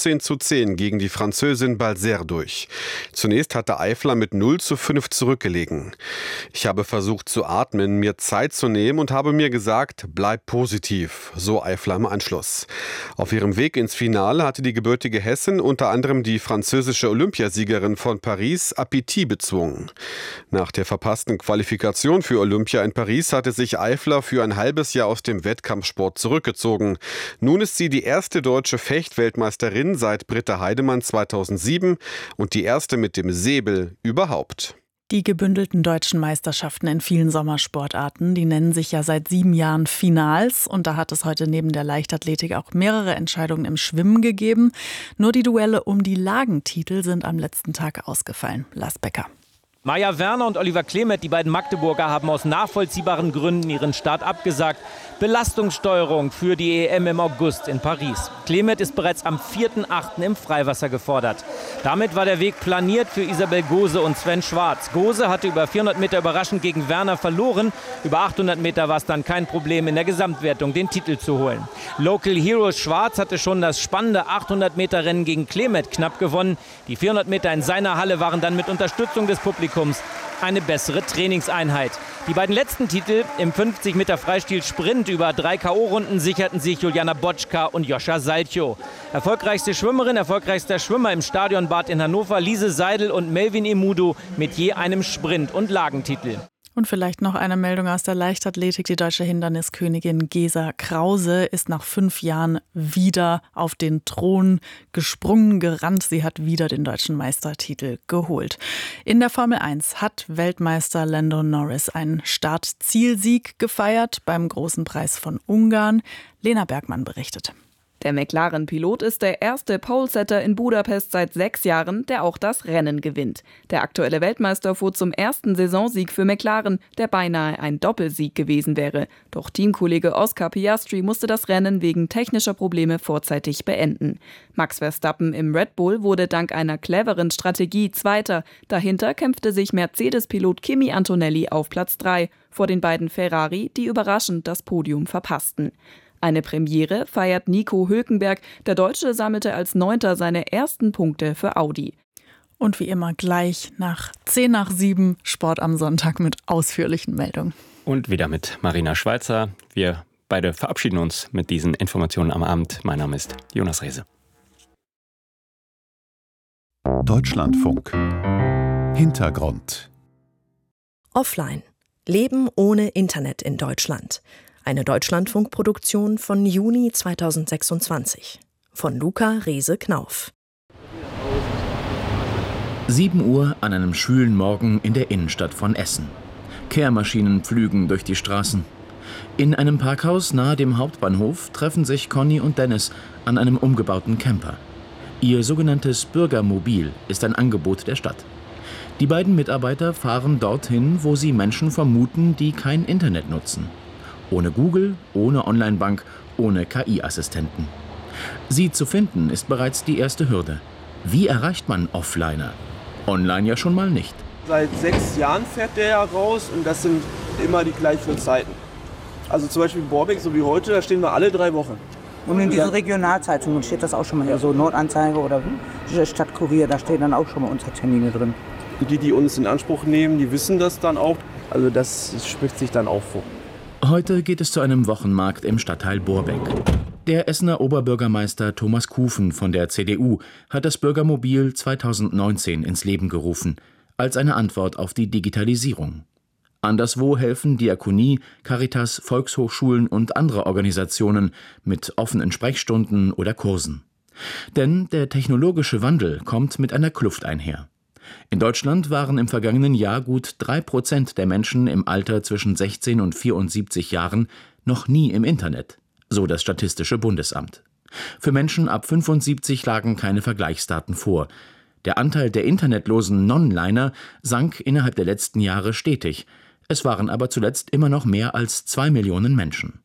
15:10 gegen die Französin Balzer durch. Zunächst hatte Eifler mit 0:5 zurückgelegen. Ich habe versucht zu atmen, mir Zeit zu nehmen und habe mir gesagt, bleib positiv, so Eifler im Anschluss. Auf ihrem Weg ins Finale hatte die gebürtige Hessin unter anderem die französische Olympiasiegerin von Paris Appetit bezwungen. Nach der verpassten Qualifikation für Olympia in Paris hatte sich Eifler für ein halbes Jahr aus dem Wettkampfsport zurückgezogen. Nun ist sie die erste deutsche Fechtweltmeisterin seit Britta Heidemann 2007 und die erste mit dem Säbel überhaupt. Die gebündelten deutschen Meisterschaften in vielen Sommersportarten, die nennen sich ja seit 7 Jahren Finals. Und da hat es heute neben der Leichtathletik auch mehrere Entscheidungen im Schwimmen gegeben. Nur die Duelle um die Lagentitel sind am letzten Tag ausgefallen. Lars Becker. Maja Werner und Oliver Klemet, die beiden Magdeburger, haben aus nachvollziehbaren Gründen ihren Start abgesagt. Belastungssteuerung für die EM im August in Paris. Klemet ist bereits am 4.8. im Freiwasser gefordert. Damit war der Weg planiert für Isabel Gose und Sven Schwarz. Gose hatte über 400 Meter überraschend gegen Werner verloren. Über 800 Meter war es dann kein Problem, in der Gesamtwertung den Titel zu holen. Local Hero Schwarz hatte schon das spannende 800 Meter Rennen gegen Klemet knapp gewonnen. Die 400 Meter in seiner Halle waren dann mit Unterstützung des Publikums eine bessere Trainingseinheit. Die beiden letzten Titel im 50 Meter Freistil Sprint über 3 K.O.-Runden sicherten sich Juliana Boczka und Joscha Saltjo. Erfolgreichste Schwimmerin, erfolgreichster Schwimmer im Stadionbad in Hannover, Lise Seidel und Melvin Emudu mit je einem Sprint- und Lagentitel. Und vielleicht noch eine Meldung aus der Leichtathletik. Die deutsche Hinderniskönigin Gesa Krause ist nach 5 Jahren wieder auf den Thron gesprungen, gerannt. Sie hat wieder den deutschen Meistertitel geholt. In der Formel 1 hat Weltmeister Lando Norris einen Start-Zielsieg gefeiert beim Großen Preis von Ungarn. Lena Bergmann berichtet. Der McLaren-Pilot ist der erste Polesetter in Budapest seit 6 Jahren, der auch das Rennen gewinnt. Der aktuelle Weltmeister fuhr zum ersten Saisonsieg für McLaren, der beinahe ein Doppelsieg gewesen wäre. Doch Teamkollege Oscar Piastri musste das Rennen wegen technischer Probleme vorzeitig beenden. Max Verstappen im Red Bull wurde dank einer cleveren Strategie Zweiter. Dahinter kämpfte sich Mercedes-Pilot Kimi Antonelli auf Platz 3 vor den beiden Ferrari, die überraschend das Podium verpassten. Eine Premiere feiert Nico Hülkenberg. Der Deutsche sammelte als 9. seine ersten Punkte für Audi. Und wie immer gleich nach 6:10 Sport am Sonntag mit ausführlichen Meldungen. Und wieder mit Marina Schweizer. Wir beide verabschieden uns mit diesen Informationen am Abend. Mein Name ist Jonas Rehse. Deutschlandfunk. Hintergrund. Offline. Leben ohne Internet in Deutschland. Eine Deutschlandfunkproduktion von Juni 2026. Von Luca Rehse-Knauf. 7 Uhr an einem schwülen Morgen in der Innenstadt von Essen. Kehrmaschinen pflügen durch die Straßen. In einem Parkhaus nahe dem Hauptbahnhof treffen sich Conny und Dennis an einem umgebauten Camper. Ihr sogenanntes Bürgermobil ist ein Angebot der Stadt. Die beiden Mitarbeiter fahren dorthin, wo sie Menschen vermuten, die kein Internet nutzen. Ohne Google, ohne Onlinebank, ohne KI-Assistenten. Sie zu finden ist bereits die erste Hürde. Wie erreicht man Offliner? Online ja schon mal nicht. Seit 6 Jahren fährt der ja raus und das sind immer die gleichen Zeiten. Also zum Beispiel in Borbeck, so wie heute, da stehen wir alle 3 Wochen. Und in diesen Regionalzeitungen steht das auch schon mal, so Nordanzeiger oder Stadtkurier, da stehen dann auch schon mal unsere Termine drin. Die uns in Anspruch nehmen, die wissen das dann auch. Also das spricht sich dann auch vor. Heute geht es zu einem Wochenmarkt im Stadtteil Borbeck. Der Essener Oberbürgermeister Thomas Kufen von der CDU hat das Bürgermobil 2019 ins Leben gerufen, als eine Antwort auf die Digitalisierung. Anderswo helfen Diakonie, Caritas, Volkshochschulen und andere Organisationen mit offenen Sprechstunden oder Kursen. Denn der technologische Wandel kommt mit einer Kluft einher. In Deutschland waren im vergangenen Jahr gut 3% der Menschen im Alter zwischen 16 und 74 Jahren noch nie im Internet, so das Statistische Bundesamt. Für Menschen ab 75 lagen keine Vergleichsdaten vor. Der Anteil der internetlosen Non-Liner sank innerhalb der letzten Jahre stetig. Es waren aber zuletzt immer noch mehr als 2 Millionen Menschen.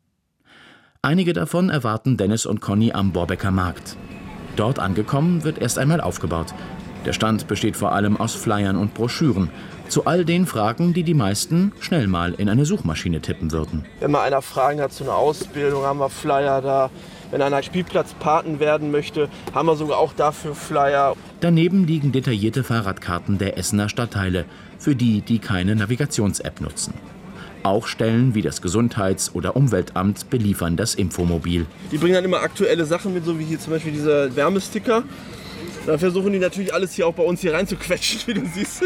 Einige davon erwarten Dennis und Conny am Borbecker Markt. Dort angekommen wird erst einmal aufgebaut. Der Stand besteht vor allem aus Flyern und Broschüren. Zu all den Fragen, die die meisten schnell mal in eine Suchmaschine tippen würden. Wenn mal einer Fragen hat zu einer Ausbildung, haben wir Flyer da. Wenn einer Spielplatzpaten werden möchte, haben wir sogar auch dafür Flyer. Daneben liegen detaillierte Fahrradkarten der Essener Stadtteile, für die, die keine Navigations-App nutzen. Auch Stellen wie das Gesundheits- oder Umweltamt beliefern das Infomobil. Die bringen dann immer aktuelle Sachen mit, so wie hier zum Beispiel dieser Wärmesticker. Dann versuchen die natürlich alles hier auch bei uns hier reinzuquetschen, wie du siehst.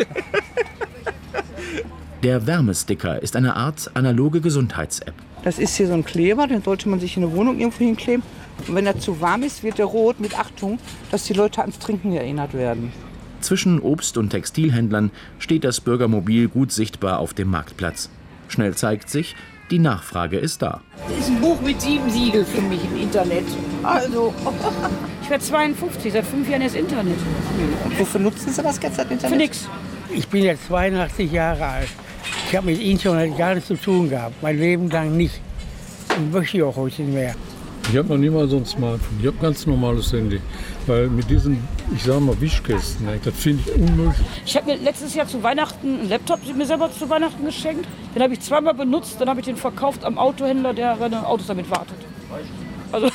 Der Wärmesticker ist eine Art analoge Gesundheits-App. Das ist hier so ein Kleber, den sollte man sich in der Wohnung irgendwo hinkleben. Und wenn er zu warm ist, wird er rot mit Achtung, dass die Leute ans Trinken erinnert werden. Zwischen Obst- und Textilhändlern steht das Bürgermobil gut sichtbar auf dem Marktplatz. Schnell zeigt sich, die Nachfrage ist da. Das ist ein Buch mit 7 Siegeln für mich im Internet. Also, ich werde 52, seit 5 Jahren das Internet. Und wofür nutzen Sie das jetzt, das Internet? Für nichts. Ich bin jetzt 82 Jahre alt. Ich habe mit Internet gar nichts zu tun gehabt, mein Leben lang nicht. Und möchte ich auch heute nicht mehr. Ich habe noch nie mal so ein Smartphone. Ich habe ein ganz normales Handy. Weil mit diesen, ich sage mal, Wischkästen, das finde ich unmöglich. Ich habe mir letztes Jahr zu Weihnachten einen Laptop mir selber zu Weihnachten geschenkt. Den habe ich zweimal benutzt, dann habe ich den verkauft am Autohändler, der seine Autos damit wartet. Also,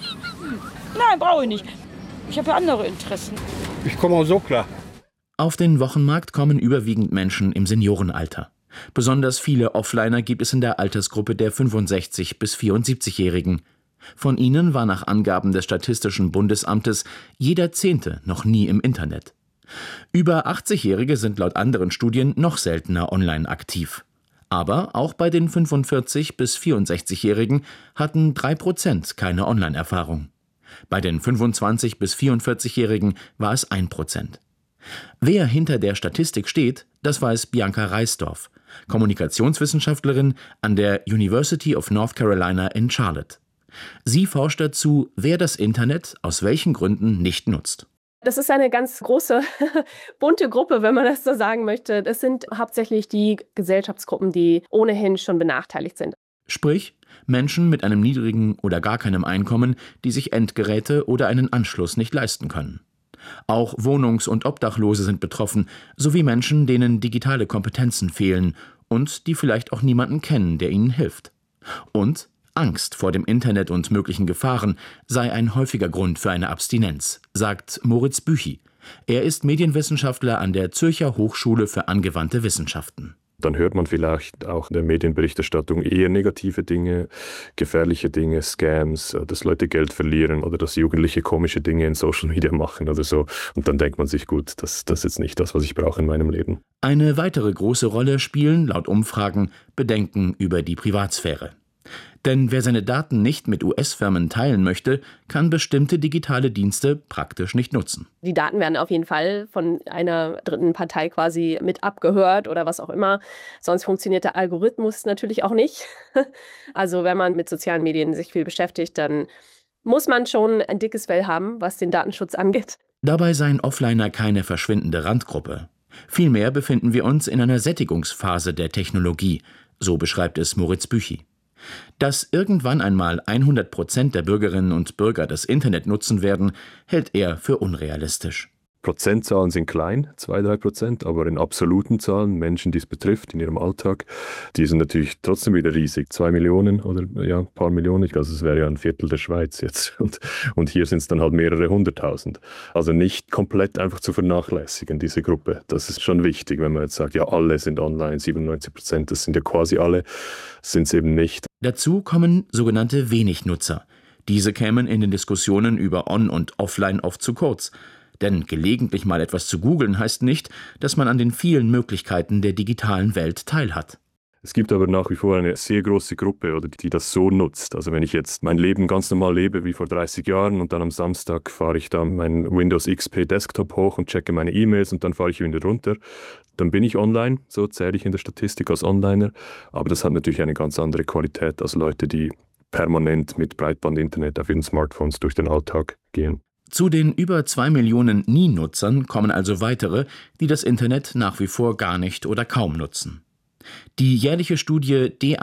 nein, brauche ich nicht. Ich habe ja andere Interessen. Ich komme auch so klar. Auf den Wochenmarkt kommen überwiegend Menschen im Seniorenalter. Besonders viele Offliner gibt es in der Altersgruppe der 65- bis 74-Jährigen. Von ihnen war nach Angaben des Statistischen Bundesamtes jeder 10. noch nie im Internet. Über 80-Jährige sind laut anderen Studien noch seltener online aktiv. Aber auch bei den 45- bis 64-Jährigen hatten 3% keine Online-Erfahrung. Bei den 25- bis 44-Jährigen war es 1%. Wer hinter der Statistik steht, das weiß Bianca Reisdorf, Kommunikationswissenschaftlerin an der University of North Carolina in Charlotte. Sie forscht dazu, wer das Internet aus welchen Gründen nicht nutzt. Das ist eine ganz große, bunte Gruppe, wenn man das so sagen möchte. Das sind hauptsächlich die Gesellschaftsgruppen, die ohnehin schon benachteiligt sind. Sprich, Menschen mit einem niedrigen oder gar keinem Einkommen, die sich Endgeräte oder einen Anschluss nicht leisten können. Auch Wohnungs- und Obdachlose sind betroffen, sowie Menschen, denen digitale Kompetenzen fehlen und die vielleicht auch niemanden kennen, der ihnen hilft. Und Angst vor dem Internet und möglichen Gefahren sei ein häufiger Grund für eine Abstinenz, sagt Moritz Büchi. Er ist Medienwissenschaftler an der Zürcher Hochschule für angewandte Wissenschaften. Dann hört man vielleicht auch in der Medienberichterstattung eher negative Dinge, gefährliche Dinge, Scams, dass Leute Geld verlieren oder dass Jugendliche komische Dinge in Social Media machen oder so. Und dann denkt man sich, gut, das ist jetzt nicht das, was ich brauche in meinem Leben. Eine weitere große Rolle spielen, laut Umfragen, Bedenken über die Privatsphäre. Denn wer seine Daten nicht mit US-Firmen teilen möchte, kann bestimmte digitale Dienste praktisch nicht nutzen. Die Daten werden auf jeden Fall von einer dritten Partei quasi mit abgehört oder was auch immer. Sonst funktioniert der Algorithmus natürlich auch nicht. Also wenn man mit sozialen Medien sich viel beschäftigt, dann muss man schon ein dickes Fell haben, was den Datenschutz angeht. Dabei seien Offliner keine verschwindende Randgruppe. Vielmehr befinden wir uns in einer Sättigungsphase der Technologie, so beschreibt es Moritz Büchi. Dass irgendwann einmal 100% der Bürgerinnen und Bürger das Internet nutzen werden, hält er für unrealistisch. Prozentzahlen sind klein, 2-3%, aber in absoluten Zahlen, Menschen, die es betrifft in ihrem Alltag, die sind natürlich trotzdem wieder riesig. 2 Millionen oder ja, ein paar Millionen, also es wäre ja ein Viertel der Schweiz jetzt. Und hier sind es dann halt mehrere 100.000. Also nicht komplett einfach zu vernachlässigen, diese Gruppe. Das ist schon wichtig, wenn man jetzt sagt, ja, alle sind online, 97%, das sind ja quasi alle, sind es eben nicht. Dazu kommen sogenannte Wenignutzer. Diese kämen in den Diskussionen über On- und Offline oft zu kurz. Denn gelegentlich mal etwas zu googeln heißt nicht, dass man an den vielen Möglichkeiten der digitalen Welt teilhat. Es gibt aber nach wie vor eine sehr große Gruppe, oder die das so nutzt. Also wenn ich jetzt mein Leben ganz normal lebe wie vor 30 Jahren und dann am Samstag fahre ich da meinen Windows XP Desktop hoch und checke meine E-Mails und dann fahre ich wieder runter, dann bin ich online, so zähle ich in der Statistik als Onliner. Aber das hat natürlich eine ganz andere Qualität als Leute, die permanent mit Breitbandinternet auf ihren Smartphones durch den Alltag gehen. Zu den über 2 Millionen Nie-Nutzern kommen also weitere, die das Internet nach wie vor gar nicht oder kaum nutzen. Die jährliche Studie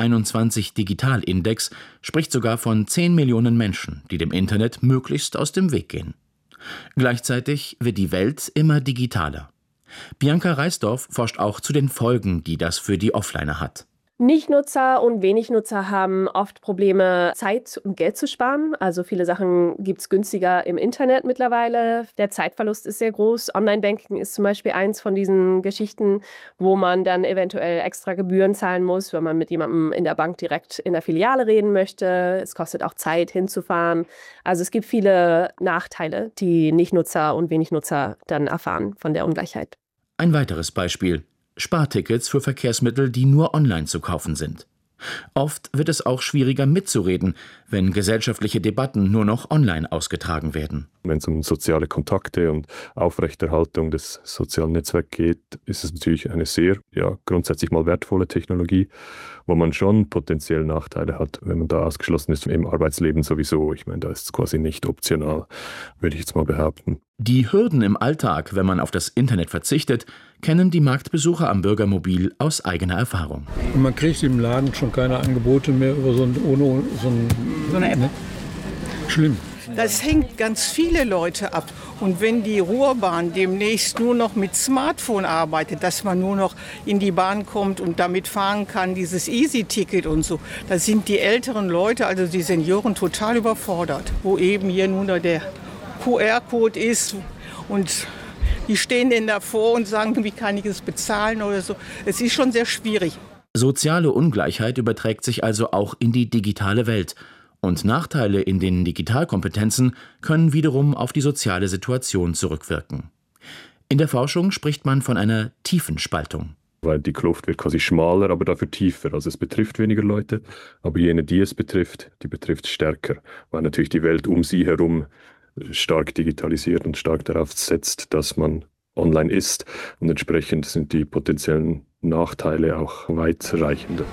D21 Digitalindex spricht sogar von 10 Millionen Menschen, die dem Internet möglichst aus dem Weg gehen. Gleichzeitig wird die Welt immer digitaler. Bianca Reisdorf forscht auch zu den Folgen, die das für die Offliner hat. Nichtnutzer und Wenignutzer haben oft Probleme, Zeit und Geld zu sparen. Also viele Sachen gibt es günstiger im Internet mittlerweile. Der Zeitverlust ist sehr groß. Online-Banking ist zum Beispiel eins von diesen Geschichten, wo man dann eventuell extra Gebühren zahlen muss, wenn man mit jemandem in der Bank direkt in der Filiale reden möchte. Es kostet auch Zeit, hinzufahren. Also es gibt viele Nachteile, die Nichtnutzer und Wenignutzer dann erfahren von der Ungleichheit. Ein weiteres Beispiel: Spartickets für Verkehrsmittel, die nur online zu kaufen sind. Oft wird es auch schwieriger mitzureden, wenn gesellschaftliche Debatten nur noch online ausgetragen werden. Wenn es um soziale Kontakte und Aufrechterhaltung des sozialen Netzwerks geht, ist es natürlich eine sehr, grundsätzlich mal wertvolle Technologie, wo man schon potenziell Nachteile hat, wenn man da ausgeschlossen ist im Arbeitsleben sowieso. Ich meine, da ist es quasi nicht optional, würde ich jetzt mal behaupten. Die Hürden im Alltag, wenn man auf das Internet verzichtet, kennen die Marktbesucher am Bürgermobil aus eigener Erfahrung. Und man kriegt im Laden schon keine Angebote mehr über so eine App. Schlimm. Das hängt ganz viele Leute ab. Und wenn die Ruhrbahn demnächst nur noch mit Smartphone arbeitet, dass man nur noch in die Bahn kommt und damit fahren kann, dieses Easy-Ticket und so, da sind die älteren Leute, also die Senioren, total überfordert. Wo eben hier nur noch der QR-Code ist und die stehen denn davor und sagen, wie kann ich es bezahlen oder so. Es ist schon sehr schwierig. Soziale Ungleichheit überträgt sich also auch in die digitale Welt. Und Nachteile in den Digitalkompetenzen können wiederum auf die soziale Situation zurückwirken. In der Forschung spricht man von einer tiefen Spaltung. Weil die Kluft wird quasi schmaler, aber dafür tiefer. Also es betrifft weniger Leute, aber jene, die es betrifft, die betrifft es stärker. Weil natürlich die Welt um sie herum stark digitalisiert und stark darauf setzt, dass man online ist. Und entsprechend sind die potenziellen Nachteile auch weitreichender.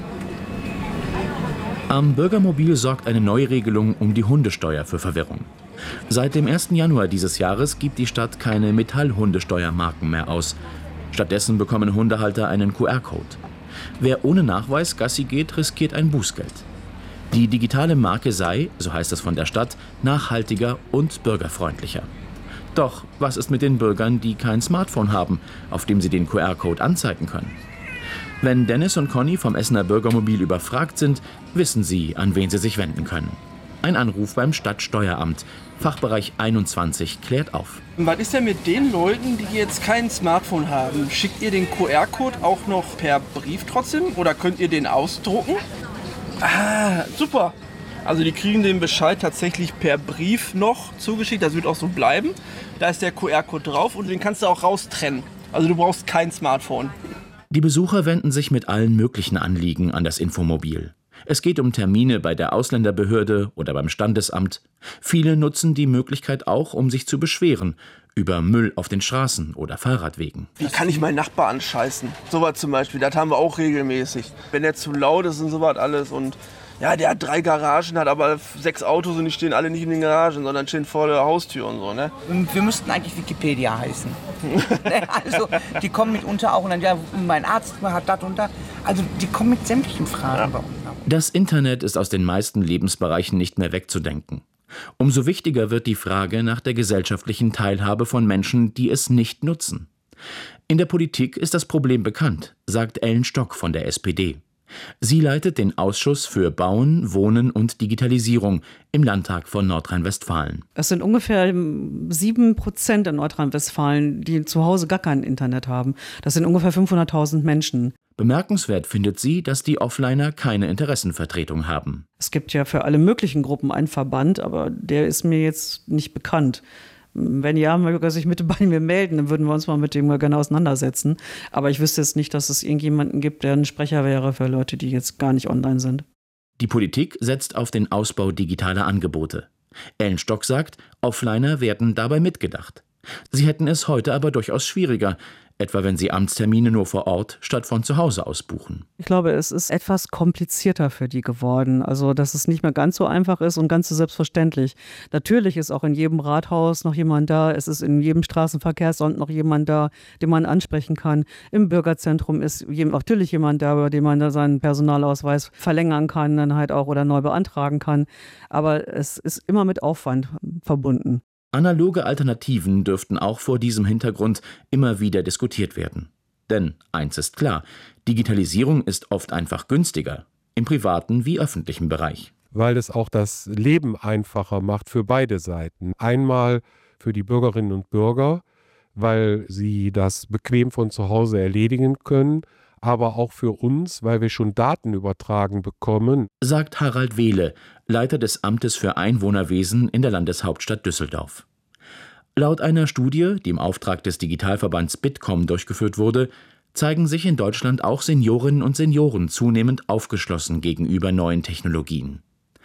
Am Bürgermobil sorgt eine Neuregelung um die Hundesteuer für Verwirrung. Seit dem 1. Januar dieses Jahres gibt die Stadt keine Metallhundesteuermarken mehr aus. Stattdessen bekommen Hundehalter einen QR-Code. Wer ohne Nachweis Gassi geht, riskiert ein Bußgeld. Die digitale Marke sei, so heißt es von der Stadt, nachhaltiger und bürgerfreundlicher. Doch was ist mit den Bürgern, die kein Smartphone haben, auf dem sie den QR-Code anzeigen können? Wenn Dennis und Conny vom Essener Bürgermobil überfragt sind, wissen sie, an wen sie sich wenden können. Ein Anruf beim Stadtsteueramt. Fachbereich 21 klärt auf. Was ist denn mit den Leuten, die jetzt kein Smartphone haben? Schickt ihr den QR-Code auch noch per Brief trotzdem oder könnt ihr den ausdrucken? Ah, super. Also die kriegen den Bescheid tatsächlich per Brief noch zugeschickt, das wird auch so bleiben. Da ist der QR-Code drauf und den kannst du auch raustrennen. Also du brauchst kein Smartphone. Die Besucher wenden sich mit allen möglichen Anliegen an das Infomobil. Es geht um Termine bei der Ausländerbehörde oder beim Standesamt. Viele nutzen die Möglichkeit auch, um sich zu beschweren über Müll auf den Straßen oder Fahrradwegen. Wie kann ich meinen Nachbar anscheißen? Sowas zum Beispiel, das haben wir auch regelmäßig. Wenn der zu laut ist und sowas alles und ja, der hat 3 Garagen, hat aber 6 Autos und die stehen alle nicht in den Garagen, sondern stehen vor der Haustür und so, ne? Wir müssten eigentlich Wikipedia heißen. Also, die kommen mitunter auch und dann, ja, mein Arzt hat das und das. Also, die kommen mit sämtlichen Fragen bei uns. Das Internet ist aus den meisten Lebensbereichen nicht mehr wegzudenken. Umso wichtiger wird die Frage nach der gesellschaftlichen Teilhabe von Menschen, die es nicht nutzen. In der Politik ist das Problem bekannt, sagt Ellen Stock von der SPD. Sie leitet den Ausschuss für Bauen, Wohnen und Digitalisierung im Landtag von Nordrhein-Westfalen. Es sind ungefähr 7% in Nordrhein-Westfalen, die zu Hause gar kein Internet haben. Das sind ungefähr 500.000 Menschen. Bemerkenswert findet sie, dass die Offliner keine Interessenvertretung haben. Es gibt ja für alle möglichen Gruppen einen Verband, aber der ist mir jetzt nicht bekannt. Wenn ja, möge er sich bitte bei mir melden, dann würden wir uns mal mit dem gerne auseinandersetzen. Aber ich wüsste jetzt nicht, dass es irgendjemanden gibt, der ein Sprecher wäre für Leute, die jetzt gar nicht online sind. Die Politik setzt auf den Ausbau digitaler Angebote. Ellen Stock sagt, Offliner werden dabei mitgedacht. Sie hätten es heute aber durchaus schwieriger, etwa wenn sie Amtstermine nur vor Ort statt von zu Hause aus buchen. Ich glaube, es ist etwas komplizierter für die geworden. Also, dass es nicht mehr ganz so einfach ist und ganz so selbstverständlich. Natürlich ist auch in jedem Rathaus noch jemand da. Es ist in jedem Straßenverkehrsamt noch jemand da, den man ansprechen kann. Im Bürgerzentrum ist natürlich jemand da, bei dem man da seinen Personalausweis verlängern kann, dann halt auch oder neu beantragen kann. Aber es ist immer mit Aufwand verbunden. Analoge Alternativen dürften auch vor diesem Hintergrund immer wieder diskutiert werden. Denn eins ist klar, Digitalisierung ist oft einfach günstiger, im privaten wie öffentlichen Bereich. Weil es auch das Leben einfacher macht für beide Seiten. Einmal für die Bürgerinnen und Bürger, weil sie das bequem von zu Hause erledigen können, aber auch für uns, weil wir schon Daten übertragen bekommen, sagt Harald Wehle, Leiter des Amtes für Einwohnerwesen in der Landeshauptstadt Düsseldorf. Laut einer Studie, die im Auftrag des Digitalverbands Bitkom durchgeführt wurde, zeigen sich in Deutschland auch Seniorinnen und Senioren zunehmend aufgeschlossen gegenüber neuen Technologien.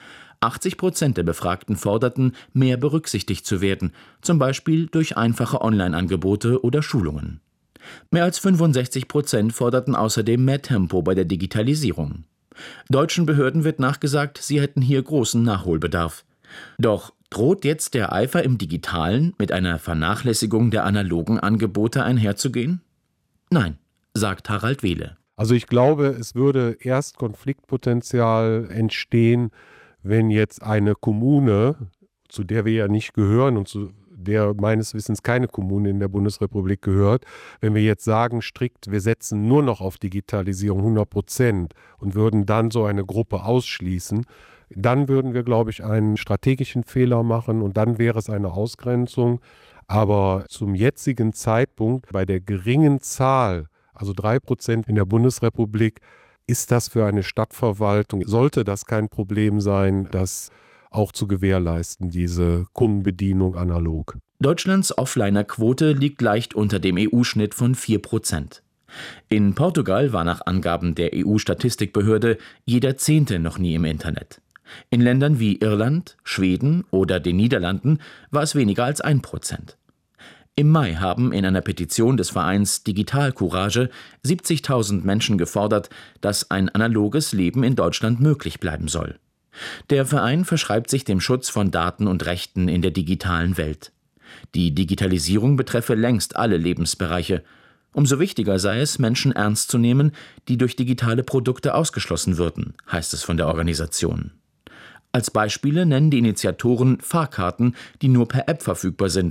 80% der Befragten forderten, mehr berücksichtigt zu werden, zum Beispiel durch einfache Online-Angebote oder Schulungen. Mehr als 65% forderten außerdem mehr Tempo bei der Digitalisierung. Deutschen Behörden wird nachgesagt, sie hätten hier großen Nachholbedarf. Doch droht jetzt der Eifer im Digitalen mit einer Vernachlässigung der analogen Angebote einherzugehen? Nein, sagt Harald Wehle. Also ich glaube, es würde erst Konfliktpotenzial entstehen, wenn jetzt eine Kommune, zu der wir ja nicht gehören und zu der meines Wissens keine Kommune in der Bundesrepublik gehört, wenn wir jetzt sagen, strikt, wir setzen nur noch auf Digitalisierung 100% und würden dann so eine Gruppe ausschließen, dann würden wir, glaube ich, einen strategischen Fehler machen und dann wäre es eine Ausgrenzung. Aber zum jetzigen Zeitpunkt bei der geringen Zahl, also 3% in der Bundesrepublik, ist das für eine Stadtverwaltung, sollte das kein Problem sein, das auch zu gewährleisten, diese Kundenbedienung analog. Deutschlands Offliner-Quote liegt leicht unter dem EU-Schnitt von 4%. In Portugal war nach Angaben der EU-Statistikbehörde jeder 10. noch nie im Internet. In Ländern wie Irland, Schweden oder den Niederlanden war es weniger als 1%. Im Mai haben in einer Petition des Vereins Digital Courage 70.000 Menschen gefordert, dass ein analoges Leben in Deutschland möglich bleiben soll. Der Verein verschreibt sich dem Schutz von Daten und Rechten in der digitalen Welt. Die Digitalisierung betreffe längst alle Lebensbereiche. Umso wichtiger sei es, Menschen ernst zu nehmen, die durch digitale Produkte ausgeschlossen würden, heißt es von der Organisation. Als Beispiele nennen die Initiatoren Fahrkarten, die nur per App verfügbar sind,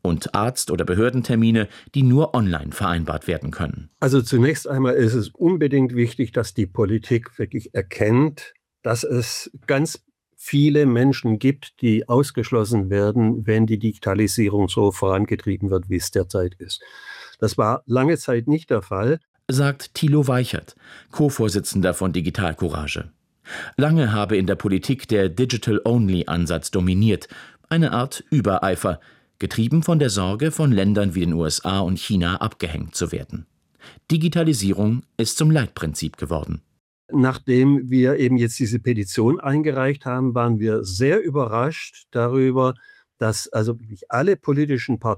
und Arzt- oder Behördentermine, die nur online vereinbart werden können. Also zunächst einmal ist es unbedingt wichtig, dass die Politik wirklich erkennt, dass es ganz viele Menschen gibt, die ausgeschlossen werden, wenn die Digitalisierung so vorangetrieben wird, wie es derzeit ist. Das war lange Zeit nicht der Fall, sagt Thilo Weichert, Co-Vorsitzender von Digital Courage. Lange habe in der Politik der Digital-Only-Ansatz dominiert, eine Art Übereifer, getrieben von der Sorge, von Ländern wie den USA und China abgehängt zu werden. Digitalisierung ist zum Leitprinzip geworden. Nachdem wir eben jetzt diese Petition eingereicht haben, waren wir sehr überrascht darüber, dass also wirklich alle politischen Parteien